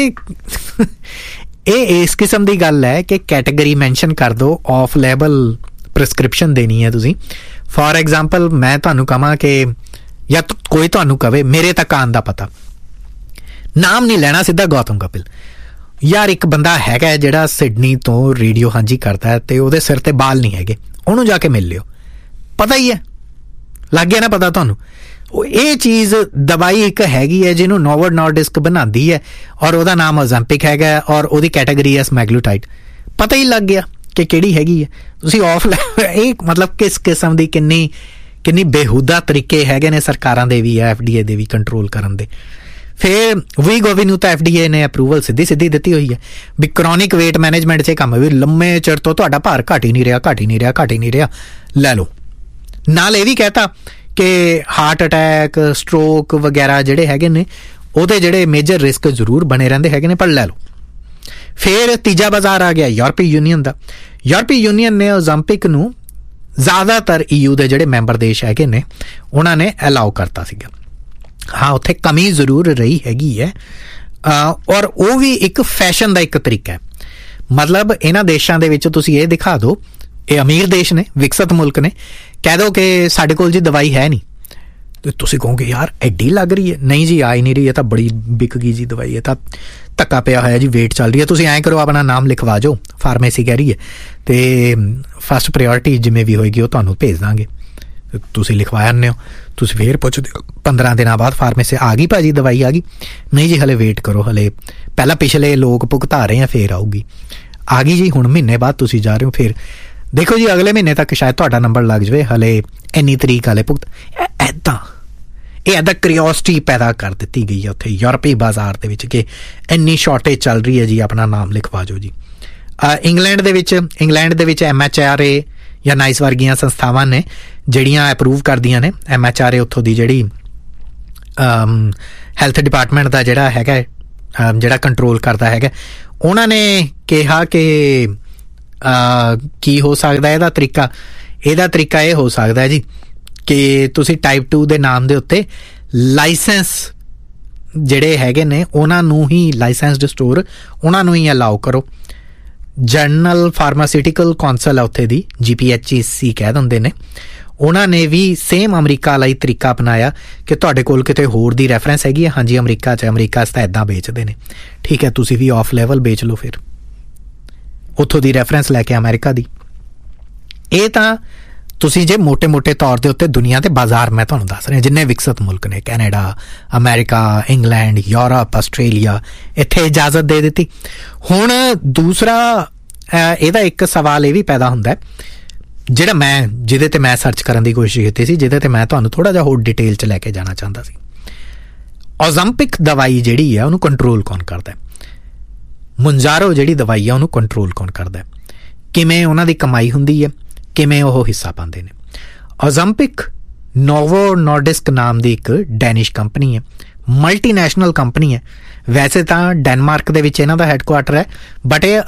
ਇਹ ਇਸ ਕਿਸਮ ਦੀ ਗੱਲ ਹੈ ਕਿ ਕੈਟੇਗਰੀ ਮੈਂਸ਼ਨ ਕਰ ਦਿਓ, ਆਫ ਲੈਬਲ ਪ੍ਰਿਸਕ੍ਰਿਪਸ਼ਨ ਦੇਣੀ ਹੈ ਤੁਸੀਂ। ਫੋਰ ਐਗਜ਼ਾਮਪਲ ਮੈਂ ਤੁਹਾਨੂੰ ਕਹਾਂ ਕਿ, ਜਾਂ ਕੋਈ ਤੁਹਾਨੂੰ ਕਵੇ ਮੇਰੇ ਤੱਕ ਆਉਣ ਦਾ ਪਤਾ, ਨਾਮ ਨਹੀਂ ਲੈਣਾ, ਸਿੱਧਾ ਗੌਤਮ ਕਪਿਲ। ਯਾਰ ਇੱਕ ਬੰਦਾ ਹੈਗਾ ਜਿਹੜਾ ਸਿਡਨੀ ਤੋਂ ਰੇਡੀਓ ਹਾਂਜੀ ਕਰਦਾ ਹੈ ਤੇ ਉਹਦੇ ਸਿਰ ਤੇ ਬਾਲ ਨਹੀਂ ਹੈਗੇ, ਉਹਨੂੰ ਜਾ ਕੇ ਮਿਲ ਲਿਓ, ਪਤਾ ਹੀ ਹੈ, ਲੱਗ ਗਿਆ ਨਾ ਪਤਾ ਤੁਹਾਨੂੰ। ਉਹ ਇਹ ਚੀਜ਼ ਦਵਾਈ ਇੱਕ ਹੈਗੀ ਹੈ ਜਿਹਨੂੰ ਨੋਵਾ ਨੋਰਡਿਸਕ ਬਣਾਉਂਦੀ ਹੈ ਔਰ ਉਹਦਾ ਨਾਮ ਓਜ਼ੈਂਪਿਕ ਹੈਗਾ ਔਰ ਉਹਦੀ ਕੈਟੇਗਰੀ ਹੈ ਸਮੈਗਲੂਟਾਈਡ, ਪਤਾ ਹੀ ਲੱਗ ਗਿਆ ਕਿ ਕਿਹੜੀ ਹੈਗੀ ਹੈ। ਤੁਸੀਂ ਆਫ ਇਹ ਮਤਲਬ ਕਿਸ ਕਿਸਮ ਦੀ ਕਿੰਨੀ ਬੇਹੂਦਾ ਤਰੀਕੇ ਹੈਗੇ ਨੇ ਸਰਕਾਰਾਂ ਦੇ ਵੀ, FDA ਦੇ ਵੀ ਕੰਟਰੋਲ ਕਰਨ ਦੇ। ਫਿਰ ਵੀਗੋਵੀ ਨੂੰ ਤਾਂ FDA ਨੇ ਅਪਰੂਵਲ ਸਿੱਧੀ ਦਿੱਤੀ ਹੋਈ ਹੈ ਵੀ ਕਰੋਨਿਕ ਵੇਟ ਮੈਨੇਜਮੈਂਟ 'ਚ ਕੰਮ ਹੈ, ਵੀ ਲੰਮੇ ਚਿਰ ਤੋਂ ਤੁਹਾਡਾ ਭਾਰ ਘਟ ਹੀ ਨਹੀਂ ਰਿਹਾ, ਲੈ ਲਓ। ਨਾਲ ਇਹ ਵੀ ਕਹਿਤਾ ਕਿ ਹਾਰਟ ਅਟੈਕ, ਸਟ੍ਰੋਕ ਵਗੈਰਾ ਜਿਹੜੇ ਹੈਗੇ ਨੇ ਉਹਦੇ ਜਿਹੜੇ ਮੇਜਰ ਰਿਸਕ ਜ਼ਰੂਰ ਬਣੇ ਰਹਿੰਦੇ ਹੈਗੇ ਨੇ, ਪਰ ਲੈ ਲਓ। ਫਿਰ ਤੀਜਾ ਬਾਜ਼ਾਰ ਆ ਗਿਆ ਯੂਰਪੀ ਯੂਨੀਅਨ ਦਾ। ਯੂਰਪੀ ਯੂਨੀਅਨ ਨੇ ਓਜ਼ੈਂਪਿਕ ਨੂੰ ਜ਼ਿਆਦਾਤਰ EU ਦੇ ਜਿਹੜੇ ਮੈਂਬਰ ਦੇਸ਼ ਹੈਗੇ ਨੇ ਉਹਨਾਂ ਨੇ ਅਲਾਉ ਕਰਤਾ ਸੀਗਾ। ਹਾਂ, ਉੱਥੇ ਕਮੀ ਜ਼ਰੂਰ ਰਹੀ ਹੈਗੀ ਹੈ, ਔਰ ਉਹ ਵੀ ਇੱਕ ਫੈਸ਼ਨ ਦਾ ਇੱਕ ਤਰੀਕਾ ਹੈ। ਮਤਲਬ ਇਹਨਾਂ ਦੇਸ਼ਾਂ ਦੇ ਵਿੱਚ ਤੁਸੀਂ ਇਹ ਦਿਖਾ ਦਿਓ, ਇਹ ਅਮੀਰ ਦੇਸ਼ ਨੇ, ਵਿਕਸਿਤ ਮੁਲਕ ਨੇ, ਕਹਿ ਦਿਓ ਕਿ ਸਾਡੇ ਕੋਲ ਜੀ ਦਵਾਈ ਹੈ ਨਹੀਂ, ਤੇ ਤੁਸੀਂ ਕਹੋਗੇ ਯਾਰ ਐਡੀ ਲੱਗ ਰਹੀ ਹੈ, ਨਹੀਂ ਜੀ ਆ ਹੀ ਨਹੀਂ ਰਹੀ, ਇਹ ਤਾਂ ਬੜੀ ਵਿਕ ਗਈ ਜੀ ਦਵਾਈ, ਇਹ ਤਾਂ ਧੱਕਾ ਪਿਆ ਹੋਇਆ ਜੀ, ਵੇਟ ਚੱਲ ਰਹੀ ਹੈ। ਤੁਸੀਂ ਐਂ ਕਰੋ, ਆਪਣਾ ਨਾਮ ਲਿਖਵਾ ਜਾਓ, ਫਾਰਮੇਸੀ ਕਹਿ ਰਹੀ ਹੈ, ਤੇ ਫਸਟ ਪ੍ਰਾਇਓਰਟੀ ਜਿਵੇਂ ਵੀ ਹੋਏਗੀ ਉਹ ਤੁਹਾਨੂੰ ਭੇਜ ਦਾਂਗੇ। ਤੁਸੀਂ ਲਿਖਵਾ ਆਉਂਦੇ ਹੋ, ਤੁਸੀਂ ਫੇਰ ਪੁੱਛਦੇ ਹੋ 15 ਦਿਨਾਂ ਬਾਅਦ ਫਾਰਮੇਸੀ ਆ ਗਈ ਭਾਜੀ ਦਵਾਈ ਆ ਗਈ, ਨਹੀਂ ਜੀ ਹਲੇ ਵੇਟ ਕਰੋ, ਹਲੇ ਪਹਿਲਾਂ ਪਿਛਲੇ ਲੋਕ ਭੁਗਤਾ ਰਹੇ ਆ ਫੇਰ ਆਊਗੀ। ਆ ਗਈ ਜੀ, ਹੁਣ ਮਹੀਨੇ ਬਾਅਦ ਤੁਸੀਂ ਜਾ ਰਹੇ ਹੋ, ਫਿਰ ਦੇਖੋ ਜੀ ਅਗਲੇ ਮਹੀਨੇ ਤੱਕ ਸ਼ਾਇਦ ਤੁਹਾਡਾ ਨੰਬਰ ਲੱਗ ਜਾਵੇ, ਹਲੇ ਇੰਨੀ ਤਰੀਕ ਵਾਲੇ ਭੁਗਤ। ਇੱਦਾਂ ਕਰਿਓਸਿਟੀ ਪੈਦਾ ਕਰ ਦਿੱਤੀ ਗਈ ਹੈ ਉੱਥੇ ਯੂਰਪੀ ਬਾਜ਼ਾਰ ਦੇ ਵਿੱਚ ਕਿ ਇੰਨੀ ਸ਼ਾਰਟੇਜ ਚੱਲ ਰਹੀ ਹੈ ਜੀ, ਆਪਣਾ ਨਾਮ ਲਿਖਵਾ ਜਾਓ ਜੀ। ਇੰਗਲੈਂਡ ਦੇ ਵਿੱਚ MHRA ਜਾਂ ਨਾਈਸ ਵਰਗੀਆਂ ਸੰਸਥਾਵਾਂ ਨੇ ਜਿਹੜੀਆਂ ਅਪਰੂਵ ਕਰਦੀਆਂ ਨੇ। MHRA ਉੱਥੋਂ ਦੀ ਜਿਹੜੀ ਹੈਲਥ ਡਿਪਾਰਟਮੈਂਟ ਦਾ ਜਿਹੜਾ ਹੈਗਾ, ਜਿਹੜਾ ਕੰਟਰੋਲ ਕਰਦਾ ਹੈਗਾ, ਉਹਨਾਂ ਨੇ ਕਿਹਾ ਕਿ ਕੀ ਹੋ ਸਕਦਾ ਇਹਦਾ ਤਰੀਕਾ ਇਹ ਹੋ ਸਕਦਾ ਜੀ ਕਿ ਤੁਸੀਂ ਟਾਈਪ 2 ਦੇ ਨਾਮ ਦੇ ਉੱਤੇ ਲਾਇਸੈਂਸ ਜਿਹੜੇ ਹੈਗੇ ਨੇ ਉਹਨਾਂ ਨੂੰ ਹੀ, ਲਾਇਸੈਂਸਡ ਸਟੋਰ ਉਹਨਾਂ ਨੂੰ ਹੀ ਅਲਾਓ ਕਰੋ। ਜਨਰਲ ਫਾਰਮਾਸਿਊਟੀਕਲ ਕੌਂਸਲ ਆ ਉੱਥੇ ਦੀ, GPHC ਕਹਿ ਦਿੰਦੇ ਨੇ, ਉਹਨਾਂ ਨੇ ਵੀ ਸੇਮ ਅਮਰੀਕਾ ਵਾਲਾ ਹੀ ਤਰੀਕਾ ਅਪਣਾਇਆ ਕਿ ਤੁਹਾਡੇ ਕੋਲ ਕਿਤੇ ਹੋਰ ਦੀ ਰੈਫਰੈਂਸ ਹੈਗੀ ਹੈ, ਹਾਂਜੀ ਅਮਰੀਕਾ 'ਚ ਤਾਂ ਇੱਦਾਂ ਵੇਚਦੇ ਨੇ, ਠੀਕ ਹੈ ਤੁਸੀਂ ਵੀ ਆਫ ਲੈਵਲ ਵੇਚ ਲਓ, ਫਿਰ ਉੱਥੋਂ ਦੀ ਰੈਫਰੈਂਸ ਲੈ ਕੇ ਅਮਰੀਕਾ ਦੀ। ਇਹ ਤਾਂ ਤੁਸੀਂ ਜੇ ਮੋਟੇ ਤੌਰ ਦੇ ਉੱਤੇ ਦੁਨੀਆ ਦੇ ਬਾਜ਼ਾਰ ਮੈਂ ਤੁਹਾਨੂੰ ਦੱਸ ਰਿਹਾ, ਜਿੰਨੇ ਵਿਕਸਿਤ ਮੁਲਕ ਨੇ, Canada, America, England, Europe, Australia, ਇੱਥੇ ਇਜਾਜ਼ਤ ਦੇ ਦਿੱਤੀ। ਹੁਣ ਦੂਸਰਾ ਇਹਦਾ ਇੱਕ ਸਵਾਲ ਇਹ ਵੀ ਪੈਦਾ ਹੁੰਦਾ ਜਿਹੜਾ ਜਿਹਦੇ ਤੇ ਮੈਂ ਸਰਚ ਕਰਨ ਦੀ ਕੋਸ਼ਿਸ਼ ਕੀਤੀ ਸੀ, ਜਿਹਦੇ ਤੇ ਮੈਂ ਤੁਹਾਨੂੰ ਥੋੜ੍ਹਾ ਜਿਹਾ ਹੋਰ ਡਿਟੇਲ 'ਚ ਲੈ ਕੇ ਜਾਣਾ ਚਾਹੁੰਦਾ ਸੀ। ਓਜ਼ੈਂਪਿਕ ਦਵਾਈ ਜਿਹੜੀ ਹੈ ਉਹਨੂੰ ਕੰਟਰੋਲ ਕੌਣ ਕਰਦਾ? ਮੁੰਜਾਰੋ ਜਿਹੜੀ ਦਵਾਈ ਆ ਉਹਨੂੰ ਕੰਟਰੋਲ ਕੌਣ ਕਰਦਾ? ਕਿਵੇਂ ਉਹਨਾਂ ਦੀ ਕਮਾਈ ਹੁੰਦੀ ਹੈ, ਕਿਵੇਂ ਉਹ ਹਿੱਸਾ ਪਾਉਂਦੇ ਨੇ? ਓਜ਼ੈਂਪਿਕ ਨੋਵੋ ਨੋਰਡਿਸਕ ਨਾਮ ਦੀ ਇੱਕ ਡੈਨਿਸ਼ ਕੰਪਨੀ ਹੈ, ਮਲਟੀਨੈਸ਼ਨਲ ਕੰਪਨੀ ਹੈ। ਵੈਸੇ ਤਾਂ ਡੈਨਮਾਰਕ ਦੇ ਵਿੱਚ ਇਹਨਾਂ ਦਾ ਹੈੱਡਕੁਆਟਰ ਹੈ, ਬਟ ਇਹ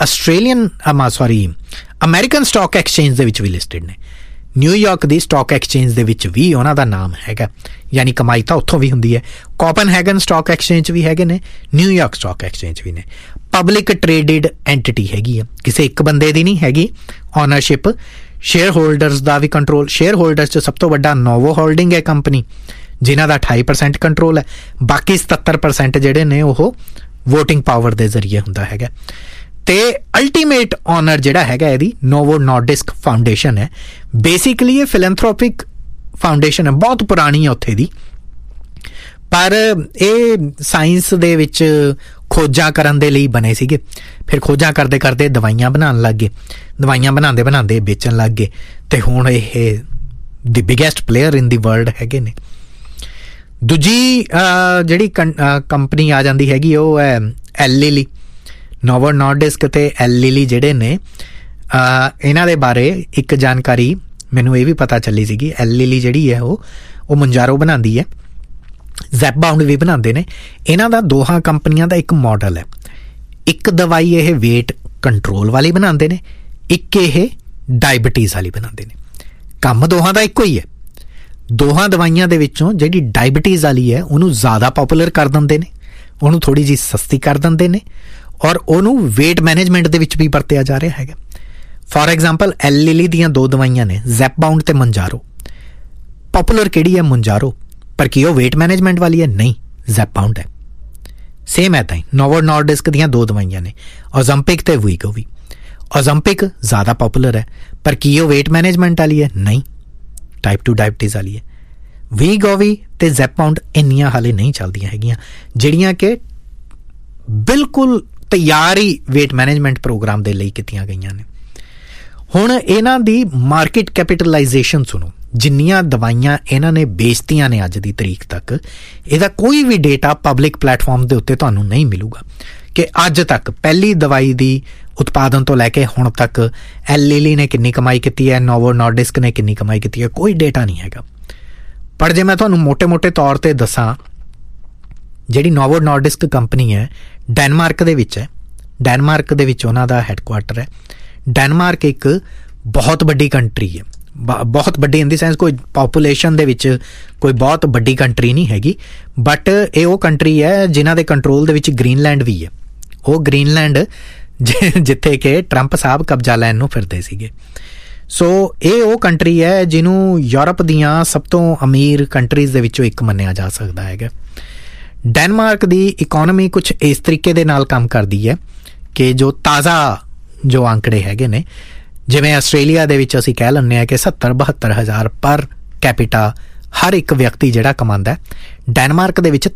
ਅਮਰੀਕਨ ਸਟਾਕ ਐਕਸਚੇਂਜ ਦੇ ਵਿੱਚ ਵੀ ਲਿਸਟਡ ਨੇ। ਨਿਊਯਾਰਕ ਦੀ ਸਟਾਕ ਐਕਸਚੇਂਜ ਦੇ ਵਿੱਚ ਵੀ ਉਹਨਾਂ ਦਾ ਨਾਮ ਹੈਗਾ, ਯਾਨੀ ਕਮਾਈ ਤਾਂ ਉੱਥੋਂ ਵੀ ਹੁੰਦੀ ਹੈ। ਕੋਪਨਹੈਗਨ ਸਟਾਕ ਐਕਸਚੇਂਜ ਵੀ ਹੈਗੇ ਨੇ, ਨਿਊਯਾਰਕ ਸਟਾਕ ਐਕਸਚੇਂਜ ਵੀ ਨੇ। ਪਬਲਿਕ ਟ੍ਰੇਡਡ ਐਂਟੀਟੀ ਹੈਗੀ ਆ, ਕਿਸੇ ਇੱਕ ਬੰਦੇ ਦੀ ਨਹੀਂ ਹੈਗੀ ਓਨਰਸ਼ਿਪ। ਸ਼ੇਅਰ ਹੋਲਡਰਸ ਦਾ ਵੀ ਕੰਟਰੋਲ, ਸ਼ੇਅਰ ਹੋਲਡਰਸ 'ਚ ਸਭ ਤੋਂ ਵੱਡਾ ਨੋਵੋ ਹੋਲਡਿੰਗ ਹੈ ਕੰਪਨੀ, ਜਿਨ੍ਹਾਂ ਦਾ 28% ਕੰਟਰੋਲ ਹੈ। ਬਾਕੀ 77% ਜਿਹੜੇ ਨੇ ਉਹ ਵੋਟਿੰਗ ਪਾਵਰ ਦੇ ਜ਼ਰੀਏ ਹੁੰਦਾ ਹੈਗਾ। ਤੇ ਅਲਟੀਮੇਟ ਓਨਰ ਜਿਹੜਾ ਹੈਗਾ ਇਹਦੀ ਨੋਵੋ ਨੋਰਡਿਸਕ ਫਾਊਂਡੇਸ਼ਨ ਹੈ। ਬੇਸਿਕਲੀ ਇਹ ਫਿਲੈਂਥਰੋਪਿਕ ਫਾਊਂਡੇਸ਼ਨ ਹੈ, ਬਹੁਤ ਪੁਰਾਣੀ ਹੈ ਉੱਥੇ ਦੀ, ਪਰ ਇਹ ਸਾਇੰਸ ਦੇ ਵਿੱਚ ਖੋਜਾਂ ਕਰਨ ਦੇ ਲਈ ਬਣੇ ਸੀਗੇ। ਫਿਰ ਖੋਜਾਂ ਕਰਦੇ ਕਰਦੇ ਦਵਾਈਆਂ ਬਣਾਉਣ ਲੱਗ ਗਏ, ਦਵਾਈਆਂ ਬਣਾਉਂਦੇ ਵੇਚਣ ਲੱਗ ਗਏ, ਤੇ ਹੁਣ ਇਹ ਦੀ ਬਿਗੈਸਟ ਪਲੇਅਰ ਇਨ ਦੀ ਵਰਲਡ ਹੈਗੇ ਨੇ। ਦੂਜੀ ਜਿਹੜੀ ਕੰਪਨੀ ਆ ਜਾਂਦੀ ਹੈਗੀ ਉਹ ਹੈ ਐਲ ਲਿਲੀ। ਨੋਵੋ ਨੋਰਡਿਸਕ ਤੇ ਐਲ ਲਿਲੀ ਜਿਹੜੇ ਨੇ, ਇਹਨਾਂ ਦੇ ਬਾਰੇ ਇੱਕ ਜਾਣਕਾਰੀ ਮੈਨੂੰ ਇਹ ਵੀ ਪਤਾ ਚੱਲੀ ਸੀਗੀ। ਐਲ ਲਿਲੀ ਜਿਹੜੀ ਹੈ ਉਹ ਮੁੰਜਾਰੋ ਬਣਾਉਂਦੀ ਹੈ, ਜ਼ੈਪਬਾਊਂਡ ਵੀ ਬਣਾਉਂਦੇ ਨੇ। ਇਹਨਾਂ ਦਾ ਦੋਹਾਂ ਕੰਪਨੀਆਂ ਦਾ ਇੱਕ ਮਾਡਲ ਹੈ, ਇੱਕ ਦਵਾਈ ਇਹ ਵੇਟ ਕੰਟਰੋਲ ਵਾਲੀ ਬਣਾਉਂਦੇ ਨੇ, ਇੱਕ ਇਹ ਡਾਇਬਟੀਜ਼ ਵਾਲੀ ਬਣਾਉਂਦੇ ਨੇ। ਕੰਮ ਦੋਹਾਂ ਦਾ ਇੱਕੋ ਹੀ ਹੈ। ਦੋਹਾਂ ਦਵਾਈਆਂ ਦੇ ਵਿੱਚੋਂ ਜਿਹੜੀ ਡਾਇਬਟੀਜ਼ ਵਾਲੀ ਹੈ ਉਹਨੂੰ ਜ਼ਿਆਦਾ ਪੋਪੂਲਰ ਕਰ ਦਿੰਦੇ ਨੇ, ਉਹਨੂੰ ਥੋੜ੍ਹੀ ਜਿਹੀ ਸਸਤੀ ਕਰ ਦਿੰਦੇ ਨੇ, ਔਰ ਉਹਨੂੰ ਵੇਟ ਮੈਨੇਜਮੈਂਟ ਦੇ ਵਿੱਚ ਵੀ ਵਰਤਿਆ ਜਾ ਰਿਹਾ ਹੈਗਾ। ਫਾਰ ਐਗਜ਼ਾਮਪਲ ਐਲ ਲਿਲੀ ਦੀਆਂ ਦੋ ਦਵਾਈਆਂ ਨੇ, ਜ਼ੈਪਬਾਊਂਡ ਤੇ ਮੁੰਜਾਰੋ। ਪੋਪੂਲਰ ਕਿਹੜੀ ਹੈ? ਮੁੰਜਾਰੋ। ਪਰ ਕੀ ਉਹ ਵੇਟ ਮੈਨੇਜਮੈਂਟ ਵਾਲੀ ਹੈ? ਨਹੀਂ, ਜ਼ੈਪਬਾਊਂਡ ਹੈ। ਸੇਮ ਇੱਦਾਂ ਹੀ ਨੋਵੋ ਨੋਰਡਿਸਕ ਦੀਆਂ ਦੋ ਦਵਾਈਆਂ ਨੇ, ਓਜ਼ੈਂਪਿਕ ਤੇ ਵੀਗੋਵੀ। ਓਜ਼ੈਂਪਿਕ ਜ਼ਿਆਦਾ ਪੋਪੂਲਰ ਹੈ, ਪਰ ਕੀ ਉਹ ਵੇਟ ਮੈਨੇਜਮੈਂਟ ਵਾਲੀ ਹੈ? ਨਹੀਂ, ਟਾਈਪ 2 ਡਾਇਬਟੀਜ਼ ਵਾਲੀ ਹੈ। ਵੀਗੋਵੀ ਤੇ ਜ਼ੈਪਬਾਊਂਡ ਇੰਨੀਆਂ ਹਾਲੇ ਨਹੀਂ ਚੱਲਦੀਆਂ ਹੈਗੀਆਂ, ਜਿਹੜੀਆਂ ਕਿ ਬਿਲਕੁਲ ਤਿਆਰ ਹੀ ਵੇਟ ਮੈਨੇਜਮੈਂਟ ਪ੍ਰੋਗਰਾਮ ਦੇ ਲਈ ਕੀਤੀਆਂ ਗਈਆਂ ਨੇ। ਹੁਣ ਇਹਨਾਂ ਦੀ ਮਾਰਕੀਟ ਕੈਪੀਟਲਾਈਜੇਸ਼ਨ ਸੁਣੋ, ਜਿੰਨੀਆਂ ਦਵਾਈਆਂ ਇਹਨਾਂ ਨੇ ਵੇਚਤੀਆਂ ਨੇ ਅੱਜ ਦੀ ਤਰੀਕ ਤੱਕ, ਇਹਦਾ ਕੋਈ ਵੀ ਡੇਟਾ ਪਬਲਿਕ ਪਲੇਟਫਾਰਮ ਦੇ ਉੱਤੇ ਤੁਹਾਨੂੰ ਨਹੀਂ ਮਿਲੂਗਾ ਕਿ ਅੱਜ ਤੱਕ ਪਹਿਲੀ ਦਵਾਈ ਦੀ ਉਤਪਾਦਨ ਤੋਂ ਲੈ ਕੇ ਹੁਣ ਤੱਕ ਐਲ ਲਿਲੀ ਨੇ ਕਿੰਨੀ ਕਮਾਈ ਕੀਤੀ ਹੈ, ਨੋਵੋ ਨੋਰਡਿਸਕ ਨੇ ਕਿੰਨੀ ਕਮਾਈ ਕੀਤੀ ਹੈ, ਕੋਈ ਡੇਟਾ ਨਹੀਂ ਹੈਗਾ। ਪਰ ਜੇ ਮੈਂ ਤੁਹਾਨੂੰ ਮੋਟੇ ਤੌਰ ਤੇ ਦੱਸਾਂ, ਜਿਹੜੀ ਨੋਵੋ ਨੋਰਡਿਸਕ ਕੰਪਨੀ ਹੈ ਡੈਨਮਾਰਕ ਦੇ ਵਿੱਚ ਹੈ। ਡੈਨਮਾਰਕ ਦੇ ਵਿੱਚ ਉਹਨਾਂ ਦਾ ਹੈੱਡਕੁਆਟਰ ਹੈ। ਡੈਨਮਾਰਕ ਇੱਕ ਬਹੁਤ ਵੱਡੀ ਕੰਟਰੀ ਹੈ, ਬਹੁਤ ਵੱਡੀ ਇਨ ਦੀ ਸੈਂਸ ਕੋਈ ਪਾਪੂਲੇਸ਼ਨ ਦੇ ਵਿੱਚ ਕੋਈ ਬਹੁਤ ਵੱਡੀ ਕੰਟਰੀ ਨਹੀਂ ਹੈਗੀ, ਬਟ ਇਹ ਉਹ ਕੰਟਰੀ ਹੈ ਜਿਨ੍ਹਾਂ ਦੇ ਕੰਟਰੋਲ ਦੇ ਵਿੱਚ ਗ੍ਰੀਨਲੈਂਡ ਵੀ ਹੈ। ਉਹ ਗ੍ਰੀਨਲੈਂਡ ਜਿੱਥੇ ਕਿ ਟਰੰਪ ਸਾਹਿਬ ਕਬਜ਼ਾ ਲੈਣ ਨੂੰ ਫਿਰਦੇ ਸੀਗੇ। ਸੋ ਇਹ ਉਹ ਕੰਟਰੀ ਹੈ ਜਿਹਨੂੰ ਯੂਰਪ ਦੀਆਂ ਸਭ ਤੋਂ ਅਮੀਰ ਕੰਟਰੀਜ਼ ਦੇ ਵਿੱਚੋਂ ਇੱਕ ਮੰਨਿਆ ਜਾ ਸਕਦਾ ਹੈਗਾ। ਡੈਨਮਾਰਕ ਦੀ ਇਕੋਨਮੀ ਕੁਛ ਇਸ ਤਰੀਕੇ ਦੇ ਨਾਲ ਕੰਮ ਕਰਦੀ ਹੈ ਕਿ ਜੋ ਤਾਜ਼ਾ ਜੋ ਅੰਕੜੇ ਹੈਗੇ ਨੇ, ਜਿਵੇਂ ਆਸਟ੍ਰੇਲੀਆ ਦੇ ਵਿੱਚ ਅਸੀਂ ਕਹਿ ਲੈਂਦੇ ਹਾਂ ਕਿ 70-72 ਹਜ਼ਾਰ ਪਰ ਕੈਪੀਟਾ ਹਰ ਇੱਕ ਵਿਅਕਤੀ ਜਿਹੜਾ ਕਮਾਉਂਦਾ, ਡੈਨਮਾਰਕ ਦੇ ਵਿੱਚ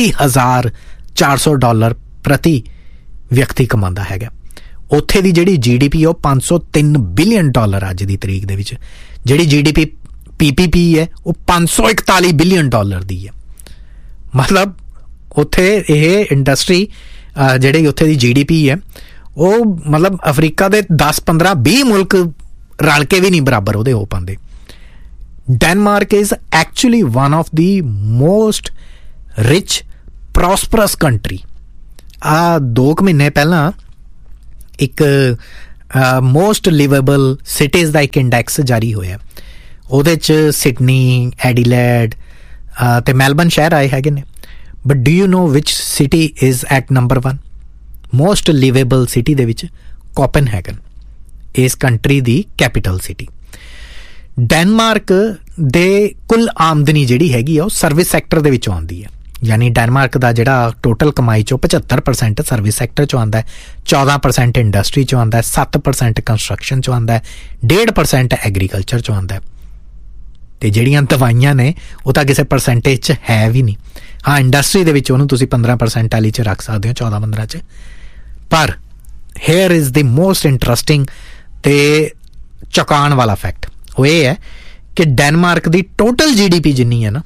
$83,400 ਪ੍ਰਤੀ ਵਿਅਕਤੀ ਕਮਾਉਂਦਾ ਹੈਗਾ। ਉੱਥੇ ਦੀ ਜਿਹੜੀ GDP ਉਹ $503 ਬਿਲੀਅਨ ਅੱਜ ਦੀ ਤਰੀਕ ਦੇ ਵਿੱਚ। ਜਿਹੜੀ GDP PPP ਹੈ ਉਹ $541 ਬਿਲੀਅਨ ਦੀ ਹੈ। ਮਤਲਬ ਉੱਥੇ ਇਹ ਇੰਡਸਟਰੀ ਜਿਹੜੀ ਉੱਥੇ ਦੀ GDP ਹੈ ਉਹ ਮਤਲਬ ਅਫਰੀਕਾ ਦੇ 10-15-20 ਮੁਲਕ ਰਲ ਕੇ ਵੀ ਨਹੀਂ ਬਰਾਬਰ ਉਹਦੇ ਹੋ ਪਾਉਂਦੇ। Denmark is actually one of the most rich ਪ੍ਰੋਸਪਰਸ country. ਆ 2 ਮਹੀਨੇ ਪਹਿਲਾਂ ਇੱਕ ਮੋਸਟ ਲਿਵੇਬਲ ਸਿਟੀਜ਼ ਦਾ ਇੱਕ ਇੰਡੈਕਸ ਜਾਰੀ ਹੋਇਆ। ਉਹਦੇ 'ਚ ਸਿਡਨੀ, ਐਡੀਲੇਡ ਅਤੇ ਮੈਲਬਰਨ ਸ਼ਹਿਰ ਆਏ ਹੈਗੇ ਨੇ। But do you know which city is at number 1 most liveable city ਦੇ ਵਿੱਚ? ਕੋਪਨਹੈਗਨ, ਇਸ ਕੰਟਰੀ ਦੀ ਕੈਪੀਟਲ ਸਿਟੀ। ਡੈਨਮਾਰਕ ਦੇ ਕੁੱਲ ਆਮਦਨੀ ਜਿਹੜੀ ਹੈਗੀ ਆ ਉਹ ਸਰਵਿਸ ਸੈਕਟਰ ਦੇ ਵਿੱਚੋਂ ਆਉਂਦੀ ਹੈ। ਯਾਨੀ ਡੈਨਮਾਰਕ ਦਾ ਜਿਹੜਾ ਟੋਟਲ ਕਮਾਈ 'ਚੋਂ 75% ਸਰਵਿਸ ਸੈਕਟਰ 'ਚੋਂ ਆਉਂਦਾ, 14% ਇੰਡਸਟਰੀ 'ਚੋਂ ਆਉਂਦਾ, 7% ਕੰਸਟਰਕਸ਼ਨ 'ਚੋਂ ਆਉਂਦਾ, 1.5% ਐਗਰੀਕਲਚਰ 'ਚੋਂ ਆਉਂਦਾ। ਅਤੇ ਜਿਹੜੀਆਂ ਦਵਾਈਆਂ ਨੇ ਉਹ ਤਾਂ ਕਿਸੇ ਪਰਸੈਂਟੇਜ 'ਚ ਹੈ ਵੀ ਨਹੀਂ। ਹਾਂ, ਇੰਡਸਟਰੀ ਦੇ ਵਿੱਚ ਉਹਨੂੰ ਤੁਸੀਂ 15% ਵਾਲੀ 'ਚ ਰੱਖ ਸਕਦੇ ਹੋ, 14-15 'ਚ। ਪਰ hair is the most interesting ਅਤੇ ਚੌਂਕਾਉਣ ਵਾਲਾ ਫੈਕਟ, ਉਹ ਇਹ ਹੈ ਕਿ ਡੈਨਮਾਰਕ ਦੀ ਟੋਟਲ GDP ਜਿੰਨੀ ਹੈ ਨਾ,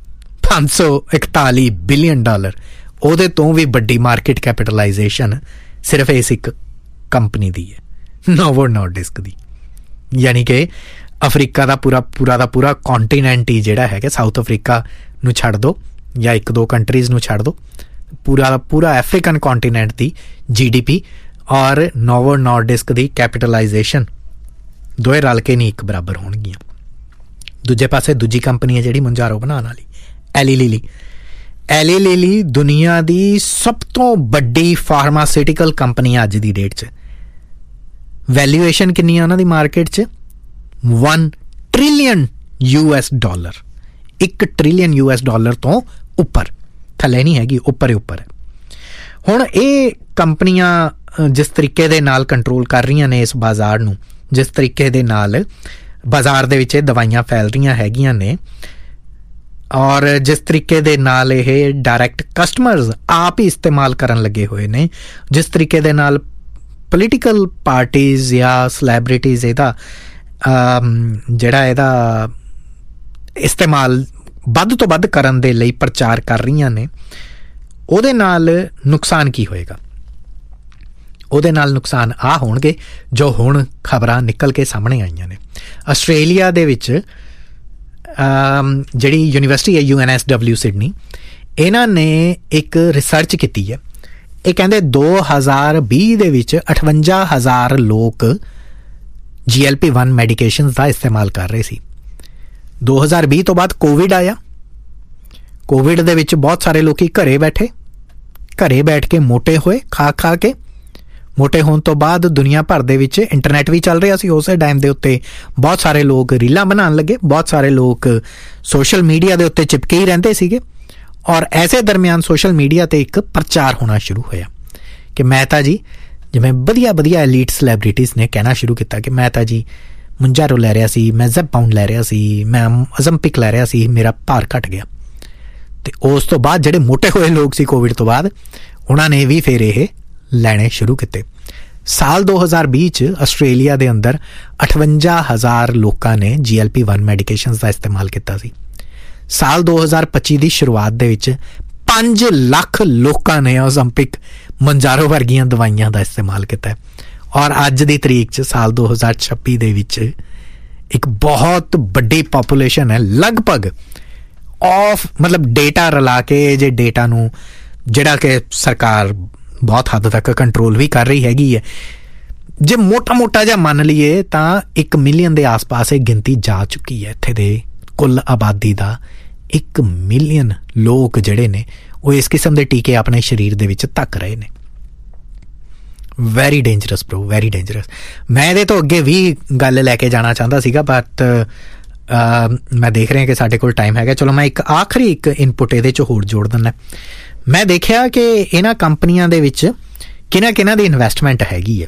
$541 ਬਿਲੀਅਨ, ਉਹਦੇ ਤੋਂ ਵੀ ਵੱਡੀ ਮਾਰਕੀਟ ਕੈਪੀਟਲਾਈਜੇਸ਼ਨ ਸਿਰਫ ਇਸ ਇੱਕ ਕੰਪਨੀ ਦੀ ਹੈ, ਨੋਵੋ ਨੋਰਡਿਸਕ ਦੀ। ਯਾਨੀ ਕਿ ਅਫਰੀਕਾ ਦਾ ਪੂਰਾ ਕੌਂਟੀਨੈਂਟ ਹੀ ਜਿਹੜਾ ਹੈਗਾ, ਸਾਊਥ ਅਫਰੀਕਾ ਨੂੰ ਛੱਡ ਦਿਓ ਜਾਂ 1-2 ਕੰਟਰੀਜ਼ ਨੂੰ ਛੱਡ ਦਿਓ, ਪੂਰਾ ਅਫਰੀਕਨ ਕੌਂਟੀਨੈਂਟ ਦੀ GDP ਔਰ ਨੋਵੋ ਨੋਰਡਿਸਕ ਦੀ ਕੈਪੀਟਲਾਈਜੇਸ਼ਨ ਦੋਏ ਰਲ ਕੇ ਨਹੀਂ ਇੱਕ ਬਰਾਬਰ ਹੋਣਗੀਆਂ। ਦੂਜੇ ਪਾਸੇ ਦੂਜੀ ਕੰਪਨੀ ਹੈ ਜਿਹੜੀ ਮੁੰਜਾਰੋ ਬਣਾਉਣ ਵਾਲੀ, ਐਲੀ ਲਿਲੀ ਦੁਨੀਆ ਦੀ ਸਭ ਤੋਂ ਵੱਡੀ ਫਾਰਮਾਸਿਊਟੀਕਲ ਕੰਪਨੀ ਅੱਜ ਦੀ ਡੇਟ 'ਚ। ਵੈਲਿਊਏਸ਼ਨ ਕਿੰਨੀ ਆ ਉਹਨਾਂ ਦੀ ਮਾਰਕੀਟ 'ਚ? $1 ਟ੍ਰਿਲੀਅਨ $1 ਟ੍ਰਿਲੀਅਨ ਤੋਂ ਉੱਪਰ, ਥੱਲੇ ਨਹੀਂ ਹੈਗੀ, ਉੱਪਰ ਹੈ। ਹੁਣ ਇਹ ਕੰਪਨੀਆਂ ਜਿਸ ਤਰੀਕੇ ਦੇ ਨਾਲ ਕੰਟਰੋਲ ਕਰ ਰਹੀਆਂ ਨੇ ਇਸ ਬਾਜ਼ਾਰ ਨੂੰ, ਜਿਸ ਤਰੀਕੇ ਦੇ ਨਾਲ ਬਾਜ਼ਾਰ ਦੇ ਵਿੱਚ ਇਹ ਦਵਾਈਆਂ ਫੈਲ ਰਹੀਆਂ ਹੈਗੀਆਂ ਨੇ, ਔਰ ਜਿਸ ਤਰੀਕੇ ਦੇ ਨਾਲ ਇਹ ਡਾਇਰੈਕਟ ਕਸਟਮਰਜ਼ ਆਪ ਹੀ ਇਸਤੇਮਾਲ ਕਰਨ ਲੱਗੇ ਹੋਏ ਨੇ, ਜਿਸ ਤਰੀਕੇ ਦੇ ਨਾਲ ਪੋਲੀਟੀਕਲ ਪਾਰਟੀਜ਼ ਜਾਂ ਸੈਲੈਬ੍ਰਿਟੀਜ਼ ਇਹਦਾ ਇਸਤੇਮਾਲ ਵੱਧ ਤੋਂ ਵੱਧ ਕਰਨ ਦੇ ਲਈ ਪ੍ਰਚਾਰ ਕਰ ਰਹੀਆਂ ਨੇ, ਉਹਦੇ ਨਾਲ ਨੁਕਸਾਨ ਕੀ ਹੋਏਗਾ? ਉਹਦੇ ਨਾਲ ਨੁਕਸਾਨ ਆ ਹੋਣਗੇ ਜੋ ਹੁਣ ਖਬਰਾਂ ਨਿਕਲ ਕੇ ਸਾਹਮਣੇ ਆਈਆਂ ਨੇ। ਆਸਟ੍ਰੇਲੀਆ ਦੇ ਵਿੱਚ ਜਿਹੜੀ ਯੂਨੀਵਰਸਿਟੀ ਹੈ UNSW ਸਿਡਨੀ, ਇਹਨਾਂ ਨੇ ਇੱਕ ਰਿਸਰਚ ਕੀਤੀ ਹੈ। ਇਹ ਕਹਿੰਦੇ 2020 ਦੇ ਵਿੱਚ 58,000 ਲੋਕ GLP-1 ਮੈਡੀਕੇਸ਼ਨਸ ਦਾ ਇਸਤੇਮਾਲ ਕਰ ਰਹੇ ਸੀ। 2020 ਤੋਂ ਬਾਅਦ ਕੋਵਿਡ ਆਇਆ। ਕੋਵਿਡ ਦੇ ਵਿੱਚ ਬਹੁਤ ਸਾਰੇ ਲੋਕੀ ਘਰੇ ਬੈਠ ਕੇ ਮੋਟੇ ਹੋਏ, ਖਾ ਕੇ। ਮੋਟੇ ਹੋਣ ਤੋਂ ਬਾਅਦ ਦੁਨੀਆ ਭਰ ਦੇ ਵਿੱਚ ਇੰਟਰਨੈਟ ਵੀ ਚੱਲ ਰਿਹਾ ਸੀ ਉਸੇ ਟਾਈਮ ਦੇ ਉੱਤੇ। ਬਹੁਤ ਸਾਰੇ ਲੋਕ ਰੀਲਾਂ ਬਣਾਉਣ ਲੱਗੇ, ਬਹੁਤ ਸਾਰੇ ਲੋਕ ਸੋਸ਼ਲ ਮੀਡੀਆ ਦੇ ਉੱਤੇ ਚਿਪਕੇ ਹੀ ਰਹਿੰਦੇ ਸੀਗੇ। ਔਰ ਐਸੇ ਦਰਮਿਆਨ ਸੋਸ਼ਲ ਮੀਡੀਆ 'ਤੇ ਇੱਕ ਪ੍ਰਚਾਰ ਹੋਣਾ ਸ਼ੁਰੂ ਹੋਇਆ ਕਿ ਮੈਂ ਤਾਂ ਜੀ, ਜਿਵੇਂ ਵਧੀਆ ਐਲੀਟ ਸੈਲੈਬ੍ਰਿਟੀਜ਼ ਨੇ ਕਹਿਣਾ ਸ਼ੁਰੂ ਕੀਤਾ ਕਿ ਮੈਂ ਤਾਂ ਜੀ ਮੁੰਜਾਰੋ ਲੈ ਰਿਹਾ ਸੀ, ਮੈਂ ਜ਼ੈਪਬਾਊਂਡ ਲੈ ਰਿਹਾ ਸੀ, ਮੈਂ ਓਜ਼ੈਂਪਿਕ ਲੈ ਰਿਹਾ ਸੀ, ਮੇਰਾ ਭਾਰ ਘਟ ਗਿਆ। ਅਤੇ ਉਸ ਤੋਂ ਬਾਅਦ ਜਿਹੜੇ ਮੋਟੇ ਹੋਏ ਲੋਕ ਸੀ ਕੋਵਿਡ ਤੋਂ ਬਾਅਦ, ਉਹਨਾਂ ਨੇ ਵੀ ਫਿਰ ਇਹ ਲੈਣੇ ਸ਼ੁਰੂ ਕੀਤੇ। ਸਾਲ 2020 'ਚ ਆਸਟ੍ਰੇਲੀਆ ਦੇ ਅੰਦਰ 58,000 ਲੋਕਾਂ ਨੇ GLP-1 ਮੈਡੀਕੇਸ਼ਨਸ ਦਾ ਇਸਤੇਮਾਲ ਕੀਤਾ ਸੀ। ਸਾਲ 2025 ਦੀ ਸ਼ੁਰੂਆਤ ਦੇ ਵਿੱਚ 5 ਲੱਖ ਲੋਕਾਂ ਨੇ ਓਜ਼ੈਂਪਿਕ, ਮੰਜਾਰੋ ਵਰਗੀਆਂ ਦਵਾਈਆਂ ਦਾ ਇਸਤੇਮਾਲ ਕੀਤਾ। ਔਰ ਅੱਜ ਦੀ ਤਰੀਕ 'ਚ ਸਾਲ 2026 ਦੇ ਵਿੱਚ ਇੱਕ ਬਹੁਤ ਵੱਡੀ ਪਾਪੂਲੇਸ਼ਨ ਹੈ, ਲਗਭਗ ਮਤਲਬ ਡੇਟਾ ਰਲਾ ਕੇ, ਜੇ ਡੇਟਾ ਨੂੰ ਜਿਹੜਾ ਕਿ ਸਰਕਾਰ ਬਹੁਤ ਹੱਦ ਤੱਕ ਕੰਟਰੋਲ ਵੀ ਕਰ ਰਹੀ ਹੈਗੀ ਹੈ, ਜੇ ਮੋਟਾ ਜਿਹਾ ਮੰਨ ਲਈਏ ਤਾਂ 1 ਮਿਲੀਅਨ ਦੇ ਆਸ-ਪਾਸ ਇਹ ਗਿਣਤੀ ਜਾ ਚੁੱਕੀ ਹੈ। ਇੱਥੇ ਦੇ ਕੁੱਲ ਆਬਾਦੀ ਦਾ 1 ਮਿਲੀਅਨ ਲੋਕ ਜਿਹੜੇ ਨੇ ਉਹ ਇਸ ਕਿਸਮ ਦੇ ਟੀਕੇ ਆਪਣੇ ਸਰੀਰ ਦੇ ਵਿੱਚ ਧੱਕ ਰਹੇ ਨੇ। Very dangerous bro, very dangerous. ਮੈਂ ਇਹਦੇ ਤੋਂ ਅੱਗੇ ਵੀ ਗੱਲ ਲੈ ਕੇ ਜਾਣਾ ਚਾਹੁੰਦਾ ਸੀਗਾ, ਬਟ ਮੈਂ ਦੇਖ ਰਿਹਾ ਕਿ ਸਾਡੇ ਕੋਲ ਟਾਈਮ ਹੈਗਾ। ਚਲੋ ਮੈਂ ਇੱਕ ਆਖਰੀ ਇਨਪੁਟ ਇਹਦੇ 'ਚ ਹੋਰ ਜੋੜ ਦਿੰਦਾ। ਮੈਂ ਦੇਖਿਆ ਕਿ ਇਹਨਾਂ ਕੰਪਨੀਆਂ ਦੇ ਵਿੱਚ ਕਿਹਨਾਂ ਦੀ ਇਨਵੈਸਟਮੈਂਟ ਹੈਗੀ ਹੈ।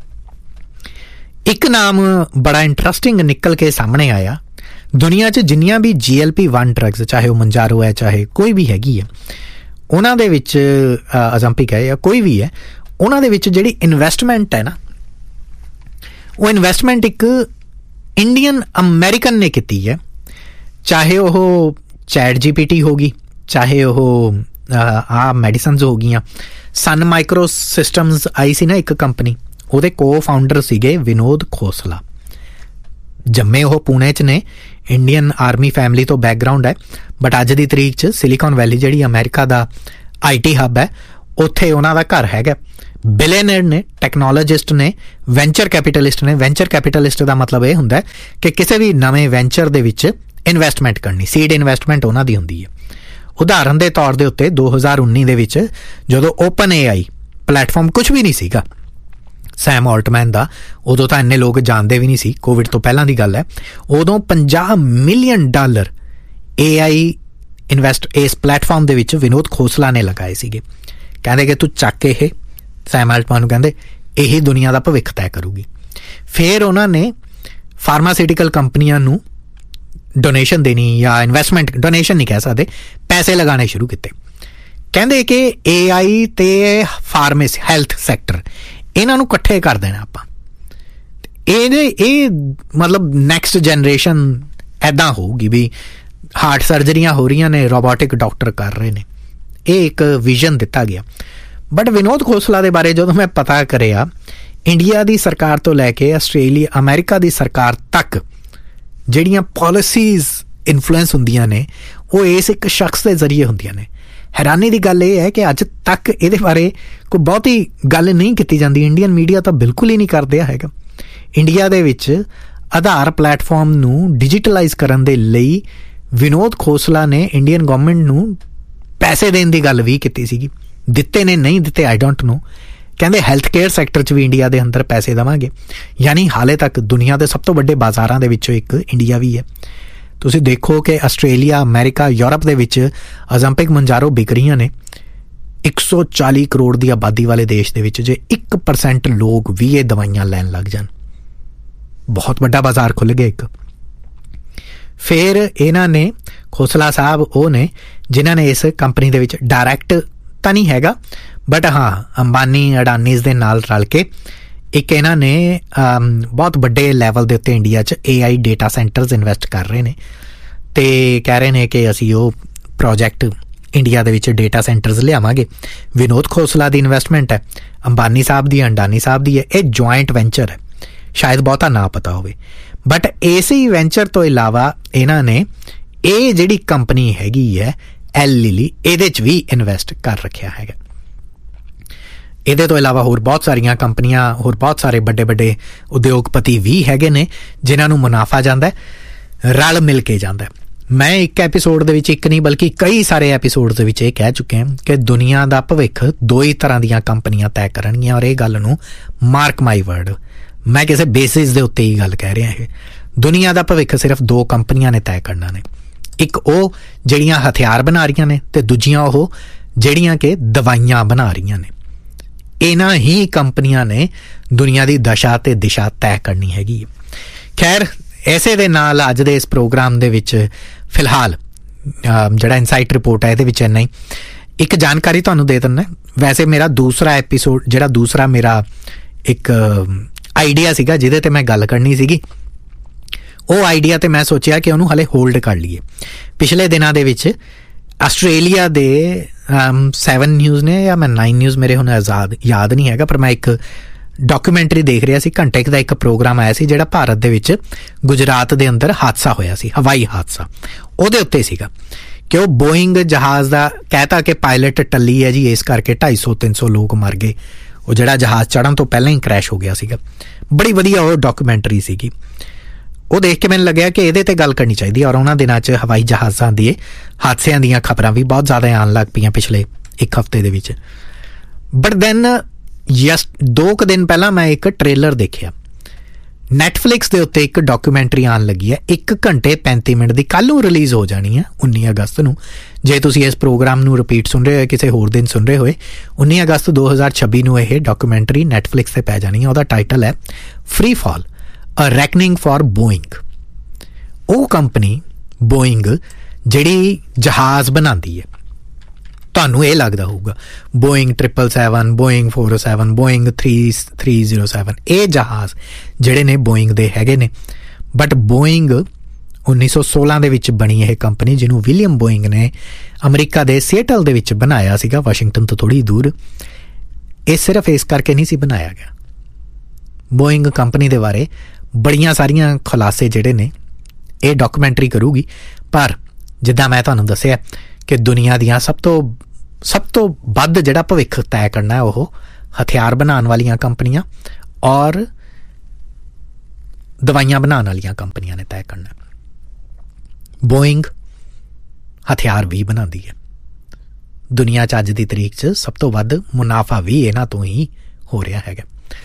ਇੱਕ ਨਾਮ ਬੜਾ ਇੰਟਰਸਟਿੰਗ ਨਿਕਲ ਕੇ ਸਾਹਮਣੇ ਆਇਆ। ਦੁਨੀਆ 'ਚ ਜਿੰਨੀਆਂ ਵੀ GLP-1 ਡਰੱਗਸ, ਚਾਹੇ ਉਹ ਮੰਜਾਰੋ ਹੈ, ਚਾਹੇ ਕੋਈ ਵੀ ਹੈਗੀ ਹੈ, ਉਹਨਾਂ ਦੇ ਵਿੱਚ ਓਜ਼ੈਂਪਿਕ ਹੈ ਜਾਂ ਕੋਈ ਵੀ ਹੈ, ਉਹਨਾਂ ਦੇ ਵਿੱਚ ਜਿਹੜੀ ਇਨਵੈਸਟਮੈਂਟ ਹੈ ਨਾ, ਉਹ ਇਨਵੈਸਟਮੈਂਟ ਇੱਕ ਇੰਡੀਅਨ ਅਮਰੀਕਨ ਨੇ ਕੀਤੀ ਹੈ। ਚਾਹੇ ਉਹ ਚੈਟ GPT ਹੋ ਗਈ, ਚਾਹੇ ਉਹ ਮੈਡੀਸਨਸ ਹੋ ਗਈਆਂ। ਸਨ ਮਾਈਕਰੋ ਸਿਸਟਮਸ ਆਈ ਸੀ ਨਾ ਇੱਕ ਕੰਪਨੀ, ਉਹਦੇ ਕੋ-ਫਾਊਂਡਰ ਸੀਗੇ ਵਿਨੋਦ ਖੋਸਲਾ। जम्मे वो पुणे च ने, इंडियन आर्मी फैमिली तो बैकग्राउंड है, बट अज की तरीक च सिलिकॉन वैली जिहड़ी अमेरिका का IT हब है उत्थे उन्हां दा घर हैगा। बिलियनर ने, टैक्नोलॉजिस्ट ने, वेंचर कैपिटलिस्ट ने। वेंचर कैपिटलिस्ट का मतलब यह हुंदा है कि किसी भी नवे वेंचर दे विच इन्वेस्टमेंट करनी, सीड इन्वेस्टमेंट उन्हां दी हुंदी है। उदाहरण के तौर के उत्ते 2019 दे विच जदों ओपन AI प्लेटफॉर्म कुछ भी नहीं सीगा सैम ऑल्टमैन का, उदों तो इन्ने लोग जानते भी नहीं सी, कोविड तो पहलां दी गल है। उदों $50 मिलियन AI इन्वेस्ट इस प्लेटफॉर्म दे विच विनोद खोसला ने लगाए सीगे। कहंदे कि तू चक के सैम ऑल्टमैन नूं कहंदे यही दुनिया का भविख तय करूगी। फिर उन्होंने फार्मास्यूटिकल कंपनियां नूं डोनेशन देनी या इन्वेस्टमेंट, डोनेशन नहीं कह सकते, पैसे लगाने शुरू किए। कहंदे कि AI ते फार्मेसी हैल्थ सैक्टर इन्हां नूं इकट्ठे कर देना आपां। ये मतलब नैक्सट जनरेशन ऐदां होगी भी हार्ट सर्जरियां हो रही ने, रोबोटिक डॉक्टर कर रहे हैं, ये एक विजन दिता गया। बट विनोद खोसला के बारे जो मैं पता करिया, इंडिया की सरकार तो लैके आस्ट्रेलिया अमेरिका की सरकार तक जिहड़ियां पॉलिसीज़ इन्फ्लुएंस हुंदियां ने वो इस एक शख्स के जरिए हुंदियां ने। हैरानी की गल यह है कि अज तक ये बारे कोई बहुती गल नहीं की जाती, इंडियन मीडिया तो बिल्कुल ही नहीं कर दिया हैगा। इंडिया दे विच आधार प्लेटफॉर्म नूं डिजिटलाइज करन दे लई विनोद खोसला ने इंडियन गवर्नमेंट नूं पैसे देने की गल भी की सीगी, दिते ने नहीं दिते आई डोंट नो। कहते हैल्थ केयर सैक्टर च भी इंडिया के अंदर पैसे देवांगे, यानी हाले तक दुनिया के सब तो बड़े बाजारां दे विचों एक इंडिया भी है। तुसीं देखो कि आस्ट्रेलिया, अमेरिका, यूरोप दे विच ओलंपिक मंजारो बिक रही ने। 140 करोड़ की आबादी वाले देश दे विच जे 1% लोग भी ये दवाइयां लैन लग जान, बहुत बड़ा बाजार खुल गया एक। फिर इन्हां ने खोसला साहब वो ने जिन्हां ने इस कंपनी दे विच डायरैक्ट तो नहीं हैगा, बट हाँ अंबानी अडानीज़ दे नाल रल के एक इन्हां ने बहुत बड़े लैवल के उत्ते इंडिया च AI डेटा सेंटर्स इन्वेस्ट कर रहे हैं ते कह रहे हैं कि असी वो project India they which data centres लियावांगे। Vinod Khosla की इन्वेस्टमेंट है, अंबानी साहब की, अडानी साहब की है, ये जॉइंट वेंचर है, शायद बहुता ना पता होवे। बट इसी वेंचर तो इलावा इन्हां ने ये जिहड़ी कंपनी हैगी है एल लिली इहदे च भी इन्वेस्ट कर रखिया हैगा। इहदे तो इलावा होर बहुत सारियां कंपनियां, होर बहुत सारे बड़े बड़े उद्योगपति भी हैगे ने जिन्हां नूं मुनाफा जांदा है, रल मिल के जांदा है। मैं एक एपीसोड दे विच एक नहीं बल्कि कई सारे एपीसोड दे विच कह चुके हैं कि दुनिया का भविख दो ही तरह दीयां कंपनियां तय करनगियां, और ये गल नूं मार्क माई वर्ड, मैं किसी बेसिस दे उत्ते ही गल कह रहा है। दुनिया का भविख सिर्फ दो कंपनियां ने तय करना ने, एक वो जिहड़ियां हथियार बना रही ने ते दूजियां वो जिहड़ियां कि दवाइयां बना रही ने। इन्हां ही कंपनियां ने दुनिया की दशा ते दिशा तय करनी हैगी। खैर इसे दे नाल अज दे इस प्रोग्राम दे विच फिलहाल जिहड़ा इनसाइट रिपोर्ट है इहदे विच इन्ना ही। एक जानकारी तुहानूं दे दिंदा, वैसे मेरा दूसरा एपीसोड जिहड़ा दूसरा मेरा एक आइडिया सीगा जिहदे ते मैं गल करनी सीगी, वो आइडिया ते मैं सोचिया कि उन्होंने हले होल्ड कर लीए। पिछले दिनों दे विच आस्ट्रेलिया दे 7 न्यूज़ ने या मैं 9 न्यूज़ मेरे हुण याद नहीं हैगा, पर मैं एक डॉक्यूमेंटरी देख रहा सी, घंटे का एक प्रोग्राम आया सी जिहड़ा भारत दे विच गुजरात दे अंदर हादसा होया सी, हवाई हादसा, उहदे उत्ते सीगा कि वो बोइंग जहाज़ का कहता कि पायलट टल्ली है जी, इस करके 250-300 लोग मर गए, वो जिहड़ा जहाज़ चढ़न तो पहले ही क्रैश हो गया सीगा। बड़ी वधिया वो डॉक्यूमेंटरी सीगी, वो देख के मैंने लग्या कि ये ते गल करनी चाहिए। और उन्होंने दिनों च हवाई जहाज़ों के हादसों दी खबरां भी बहुत ज़्यादा आन लग पईयां पिछले एक हफ्ते दे विच। बट दैन यस 2 दिन पहला मैं एक ट्रेलर देखिया, नैटफ्लिक्स के उत्ते एक डॉक्यूमेंटरी आन लगी है 1 घंटे 35 मिनट की, कल नूं रिलीज़ हो जानी है 19 अगस्त नूं। जे तुसीं इस प्रोग्राम नूं रिपीट सुन रहे हो किसी होर दिन सुन रहे होए, 19 अगस्त 2026 नूं यह डॉक्यूमेंटरी नैटफ्लिक्स से पै जानी है। उहदा टाइटल है free fall, a reckoning for Boeing. वो कंपनी बोइंग जिहड़ी जहाज़ बनाती है, तुहानूं ये लगदा होऊगा बोइंग 777, बोइंग 407, बोइंग 307, ये जहाज़ जिहड़े ने बोइंग दे हैगे ने। बट बोइंग 1916 दे विच बनी यह कंपनी, जिन्हों विलियम बोइंग ने अमरीका दे सिएटल दे विच बनाया सीगा, वाशिंगटन तो थोड़ी दूर। ये सिर्फ इस करके नहीं सी बनाया गया। बोइंग कंपनी दे बारे ਬੜੀਆਂ ਸਾਰੀਆਂ ਖੁਲਾਸੇ ਜਿਹੜੇ ਨੇ ਇਹ ਡਾਕੂਮੈਂਟਰੀ ਕਰੂਗੀ। ਪਰ ਜਿੱਦਾਂ ਮੈਂ ਤੁਹਾਨੂੰ ਦੱਸਿਆ ਕਿ ਦੁਨੀਆ ਦੀਆਂ ਸਭ ਤੋਂ ਵੱਧ ਜਿਹੜਾ ਭਵਿੱਖ ਤੈਅ ਕਰਨਾ ਉਹ ਹਥਿਆਰ ਬਣਾਉਣ ਵਾਲੀਆਂ ਕੰਪਨੀਆਂ ਔਰ ਦਵਾਈਆਂ ਬਣਾਉਣ ਵਾਲੀਆਂ ਕੰਪਨੀਆਂ ਨੇ ਤੈਅ ਕਰਨਾ। ਬੋਇੰਗ ਹਥਿਆਰ ਵੀ ਬਣਾਉਂਦੀ ਹੈ। ਦੁਨੀਆ 'ਚ ਅੱਜ ਦੀ ਤਰੀਕ 'ਚ ਸਭ ਤੋਂ ਵੱਧ ਮੁਨਾਫਾ ਵੀ ਇਹਨਾਂ ਤੋਂ ਹੀ ਹੋ ਰਿਹਾ ਹੈਗਾ।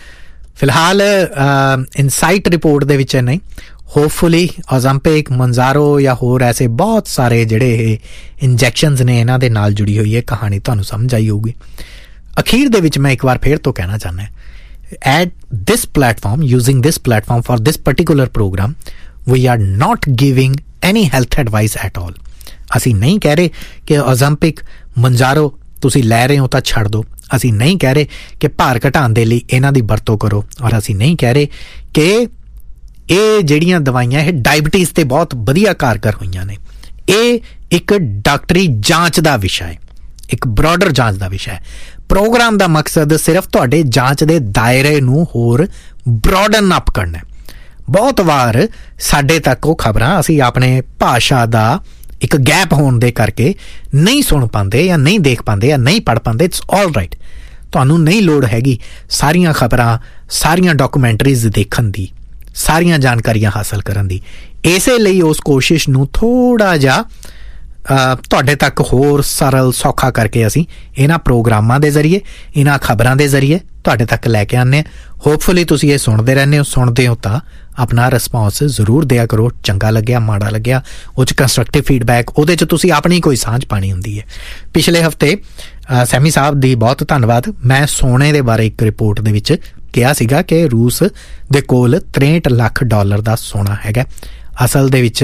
ਫਿਲਹਾਲ ਇਨਸਾਈਟ ਰਿਪੋਰਟ ਦੇ ਵਿੱਚ ਨਹੀਂ, ਹੋਪਫੁਲੀ ਓਜ਼ੈਂਪਿਕ, ਮੰਜ਼ਾਰੋ ਜਾਂ ਹੋਰ ਐਸੇ ਬਹੁਤ ਸਾਰੇ ਜਿਹੜੇ ਇਹ ਇੰਜੈਕਸ਼ਨਸ ਨੇ ਇਹਨਾਂ ਦੇ ਨਾਲ ਜੁੜੀ ਹੋਈ ਹੈ ਕਹਾਣੀ ਤੁਹਾਨੂੰ ਸਮਝ ਆਈ ਹੋਊਗੀ। ਅਖੀਰ ਦੇ ਵਿੱਚ ਮੈਂ ਇੱਕ ਵਾਰ ਫਿਰ ਤੋਂ ਕਹਿਣਾ ਚਾਹੁੰਦਾ, at this platform, using this platform for this particular program, we are not giving any health advice at all. ਅਸੀਂ ਨਹੀਂ ਕਹਿ ਰਹੇ ਕਿ ਓਜ਼ੈਂਪਿਕ, ਮੰਜ਼ਾਰੋ ਤੁਸੀਂ ਲੈ ਰਹੇ ਹੋ ਤਾਂ ਛੱਡ ਦਿਓ। ਅਸੀਂ ਨਹੀਂ ਕਹਿ ਰਹੇ ਕਿ ਭਾਰ ਘਟਾਉਣ ਦੇ ਲਈ ਇਹਨਾਂ ਦੀ ਵਰਤੋਂ ਕਰੋ, ਔਰ ਅਸੀਂ ਨਹੀਂ ਕਹਿ ਰਹੇ ਕਿ ਇਹ ਜਿਹੜੀਆਂ ਦਵਾਈਆਂ ਇਹ ਡਾਇਬਟੀਜ਼ 'ਤੇ ਬਹੁਤ ਵਧੀਆ ਕਾਰਗਰ ਹੋਈਆਂ ਨੇ। ਇਹ ਇੱਕ ਡਾਕਟਰੀ ਜਾਂਚ ਦਾ ਵਿਸ਼ਾ ਹੈ, ਇੱਕ ਬਰੋਡਰ ਜਾਂਚ ਦਾ ਵਿਸ਼ਾ ਹੈ। ਪ੍ਰੋਗਰਾਮ ਦਾ ਮਕਸਦ ਸਿਰਫ ਤੁਹਾਡੇ ਜਾਂਚ ਦੇ ਦਾਇਰੇ ਨੂੰ ਹੋਰ ਬਰੋਡਨ ਅਪ ਕਰਨਾ। ਬਹੁਤ ਵਾਰ ਸਾਡੇ ਤੱਕ ਉਹ ਖਬਰਾਂ ਅਸੀਂ ਆਪਣੇ ਭਾਸ਼ਾ ਦਾ ਇੱਕ ਗੈਪ ਹੋਣ ਦੇ ਕਰਕੇ ਨਹੀਂ ਸੁਣ ਪਾਉਂਦੇ ਜਾਂ ਨਹੀਂ ਦੇਖ ਪਾਉਂਦੇ ਜਾਂ ਨਹੀਂ ਪੜ੍ਹ ਪਾਉਂਦੇ। ਇਟਸ ਆਲ ਰਾਈਟ, ਤੁਹਾਨੂੰ ਨਹੀਂ ਲੋੜ ਹੈਗੀ ਸਾਰੀਆਂ ਖਬਰਾਂ, ਸਾਰੀਆਂ ਡਾਕੂਮੈਂਟਰੀਜ਼ ਦੇਖਣ ਦੀ, ਸਾਰੀਆਂ ਜਾਣਕਾਰੀਆਂ ਹਾਸਲ ਕਰਨ ਦੀ। ਇਸੇ ਲਈ ਉਸ ਕੋਸ਼ਿਸ਼ ਨੂੰ ਥੋੜ੍ਹਾ ਜਿਹਾ ਤੁਹਾਡੇ ਤੱਕ ਹੋਰ ਸਰਲ ਸੌਖਾ ਕਰਕੇ ਅਸੀਂ ਇਹਨਾਂ ਪ੍ਰੋਗਰਾਮਾਂ ਦੇ ਜ਼ਰੀਏ, ਇਹਨਾਂ ਖਬਰਾਂ ਦੇ ਜ਼ਰੀਏ ਤੁਹਾਡੇ ਤੱਕ ਲੈ ਕੇ ਆਉਂਦੇ ਹਾਂ। ਹੋਪਫੁਲੀ ਤੁਸੀਂ ਇਹ ਸੁਣਦੇ ਰਹਿੰਦੇ ਹੋ। ਸੁਣਦੇ ਹੋ ਤਾਂ ਆਪਣਾ ਰਿਸਪੌਂਸ ਜ਼ਰੂਰ ਦਿਆ ਕਰੋ। ਚੰਗਾ ਲੱਗਿਆ, ਮਾੜਾ ਲੱਗਿਆ, ਉਹ 'ਚ ਕੰਸਟਰਕਟਿਵ ਫੀਡਬੈਕ, ਉਹਦੇ 'ਚ ਤੁਸੀਂ ਆਪਣੀ ਕੋਈ ਸਾਂਝ ਪਾਣੀ ਹੁੰਦੀ ਹੈ। ਪਿਛਲੇ ਹਫ਼ਤੇ ਸੈਮੀ ਸਾਹਿਬ ਦੀ ਬਹੁਤ ਧੰਨਵਾਦ। ਮੈਂ ਸੋਨੇ ਦੇ ਬਾਰੇ ਇੱਕ ਰਿਪੋਰਟ ਦੇ ਵਿੱਚ ਕਿਹਾ ਸੀਗਾ ਕਿ ਰੂਸ ਦੇ ਕੋਲ $63 ਲੱਖ ਦਾ ਸੋਨਾ ਹੈਗਾ। ਅਸਲ ਦੇ ਵਿੱਚ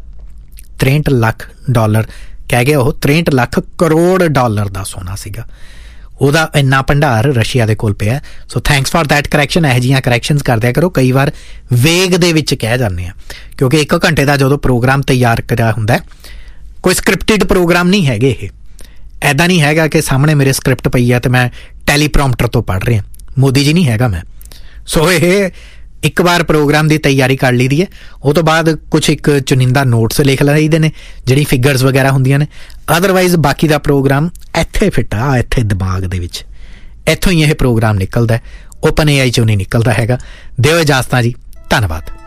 $63 ਲੱਖ ਕਹਿ ਗਏ, ਉਹ $63 ਲੱਖ ਕਰੋੜ ਦਾ ਸੋਨਾ ਸੀਗਾ। ਉਹਦਾ ਇੰਨਾ ਭੰਡਾਰ ਰਸ਼ੀਆ ਦੇ ਕੋਲ ਪਿਆ। So thanks for that correction. ਇਹੋ ਜਿਹੀਆਂ ਕਰੈਕਸ਼ਨਸ ਕਰਦਿਆ ਕਰੋ। ਕਈ ਵਾਰ ਵੇਗ ਦੇ ਵਿੱਚ ਕਹਿ ਜਾਂਦੇ ਆ, ਕਿਉਂਕਿ 1 ਘੰਟੇ ਦਾ ਜਦੋਂ ਪ੍ਰੋਗਰਾਮ ਤਿਆਰ ਕਰਿਆ ਹੁੰਦਾ, ਕੋਈ ਸਕ੍ਰਿਪਟਿਡ ਪ੍ਰੋਗਰਾਮ ਨਹੀਂ ਹੈਗੇ ਇਹ। ਇੱਦਾਂ ਨਹੀਂ ਹੈਗਾ ਕਿ ਸਾਹਮਣੇ ਮੇਰੇ ਸਕ੍ਰਿਪਟ ਪਈ ਆ ਅਤੇ ਮੈਂ ਟੈਲੀਪ੍ਰੋਂਪਟਰ ਤੋਂ ਪੜ੍ਹ ਰਿਹਾ। ਮੋਦੀ ਜੀ ਨਹੀਂ ਹੈਗਾ ਮੈਂ। ਸੋ ਇਹ ਇੱਕ ਵਾਰ ਪ੍ਰੋਗਰਾਮ ਦੀ ਤਿਆਰੀ ਕਰ ਲਈ ਦੀ ਹੈ, ਉਹ ਤੋਂ ਬਾਅਦ ਕੁਛ ਇੱਕ ਚੁਣਿੰਦਾ ਨੋਟਸ ਲਿਖ ਲਈਦੇ ਨੇ ਜਿਹੜੀ ਫਿਗਰਸ ਵਗੈਰਾ ਹੁੰਦੀਆਂ ਨੇ। ਅਦਰਵਾਈਜ਼ ਬਾਕੀ ਦਾ ਪ੍ਰੋਗਰਾਮ ਇੱਥੇ ਫਿੱਟ ਆ, ਇੱਥੇ ਦਿਮਾਗ ਦੇ ਵਿੱਚ, ਇੱਥੋਂ ਹੀ ਇਹ ਪ੍ਰੋਗਰਾਮ ਨਿਕਲਦਾ। ਓਪਨ AI 'ਚੋਂ ਨਹੀਂ ਨਿਕਲਦਾ ਹੈਗਾ। ਦਿਓ ਇਜਾਜ਼ਤਾਂ ਜੀ, ਧੰਨਵਾਦ।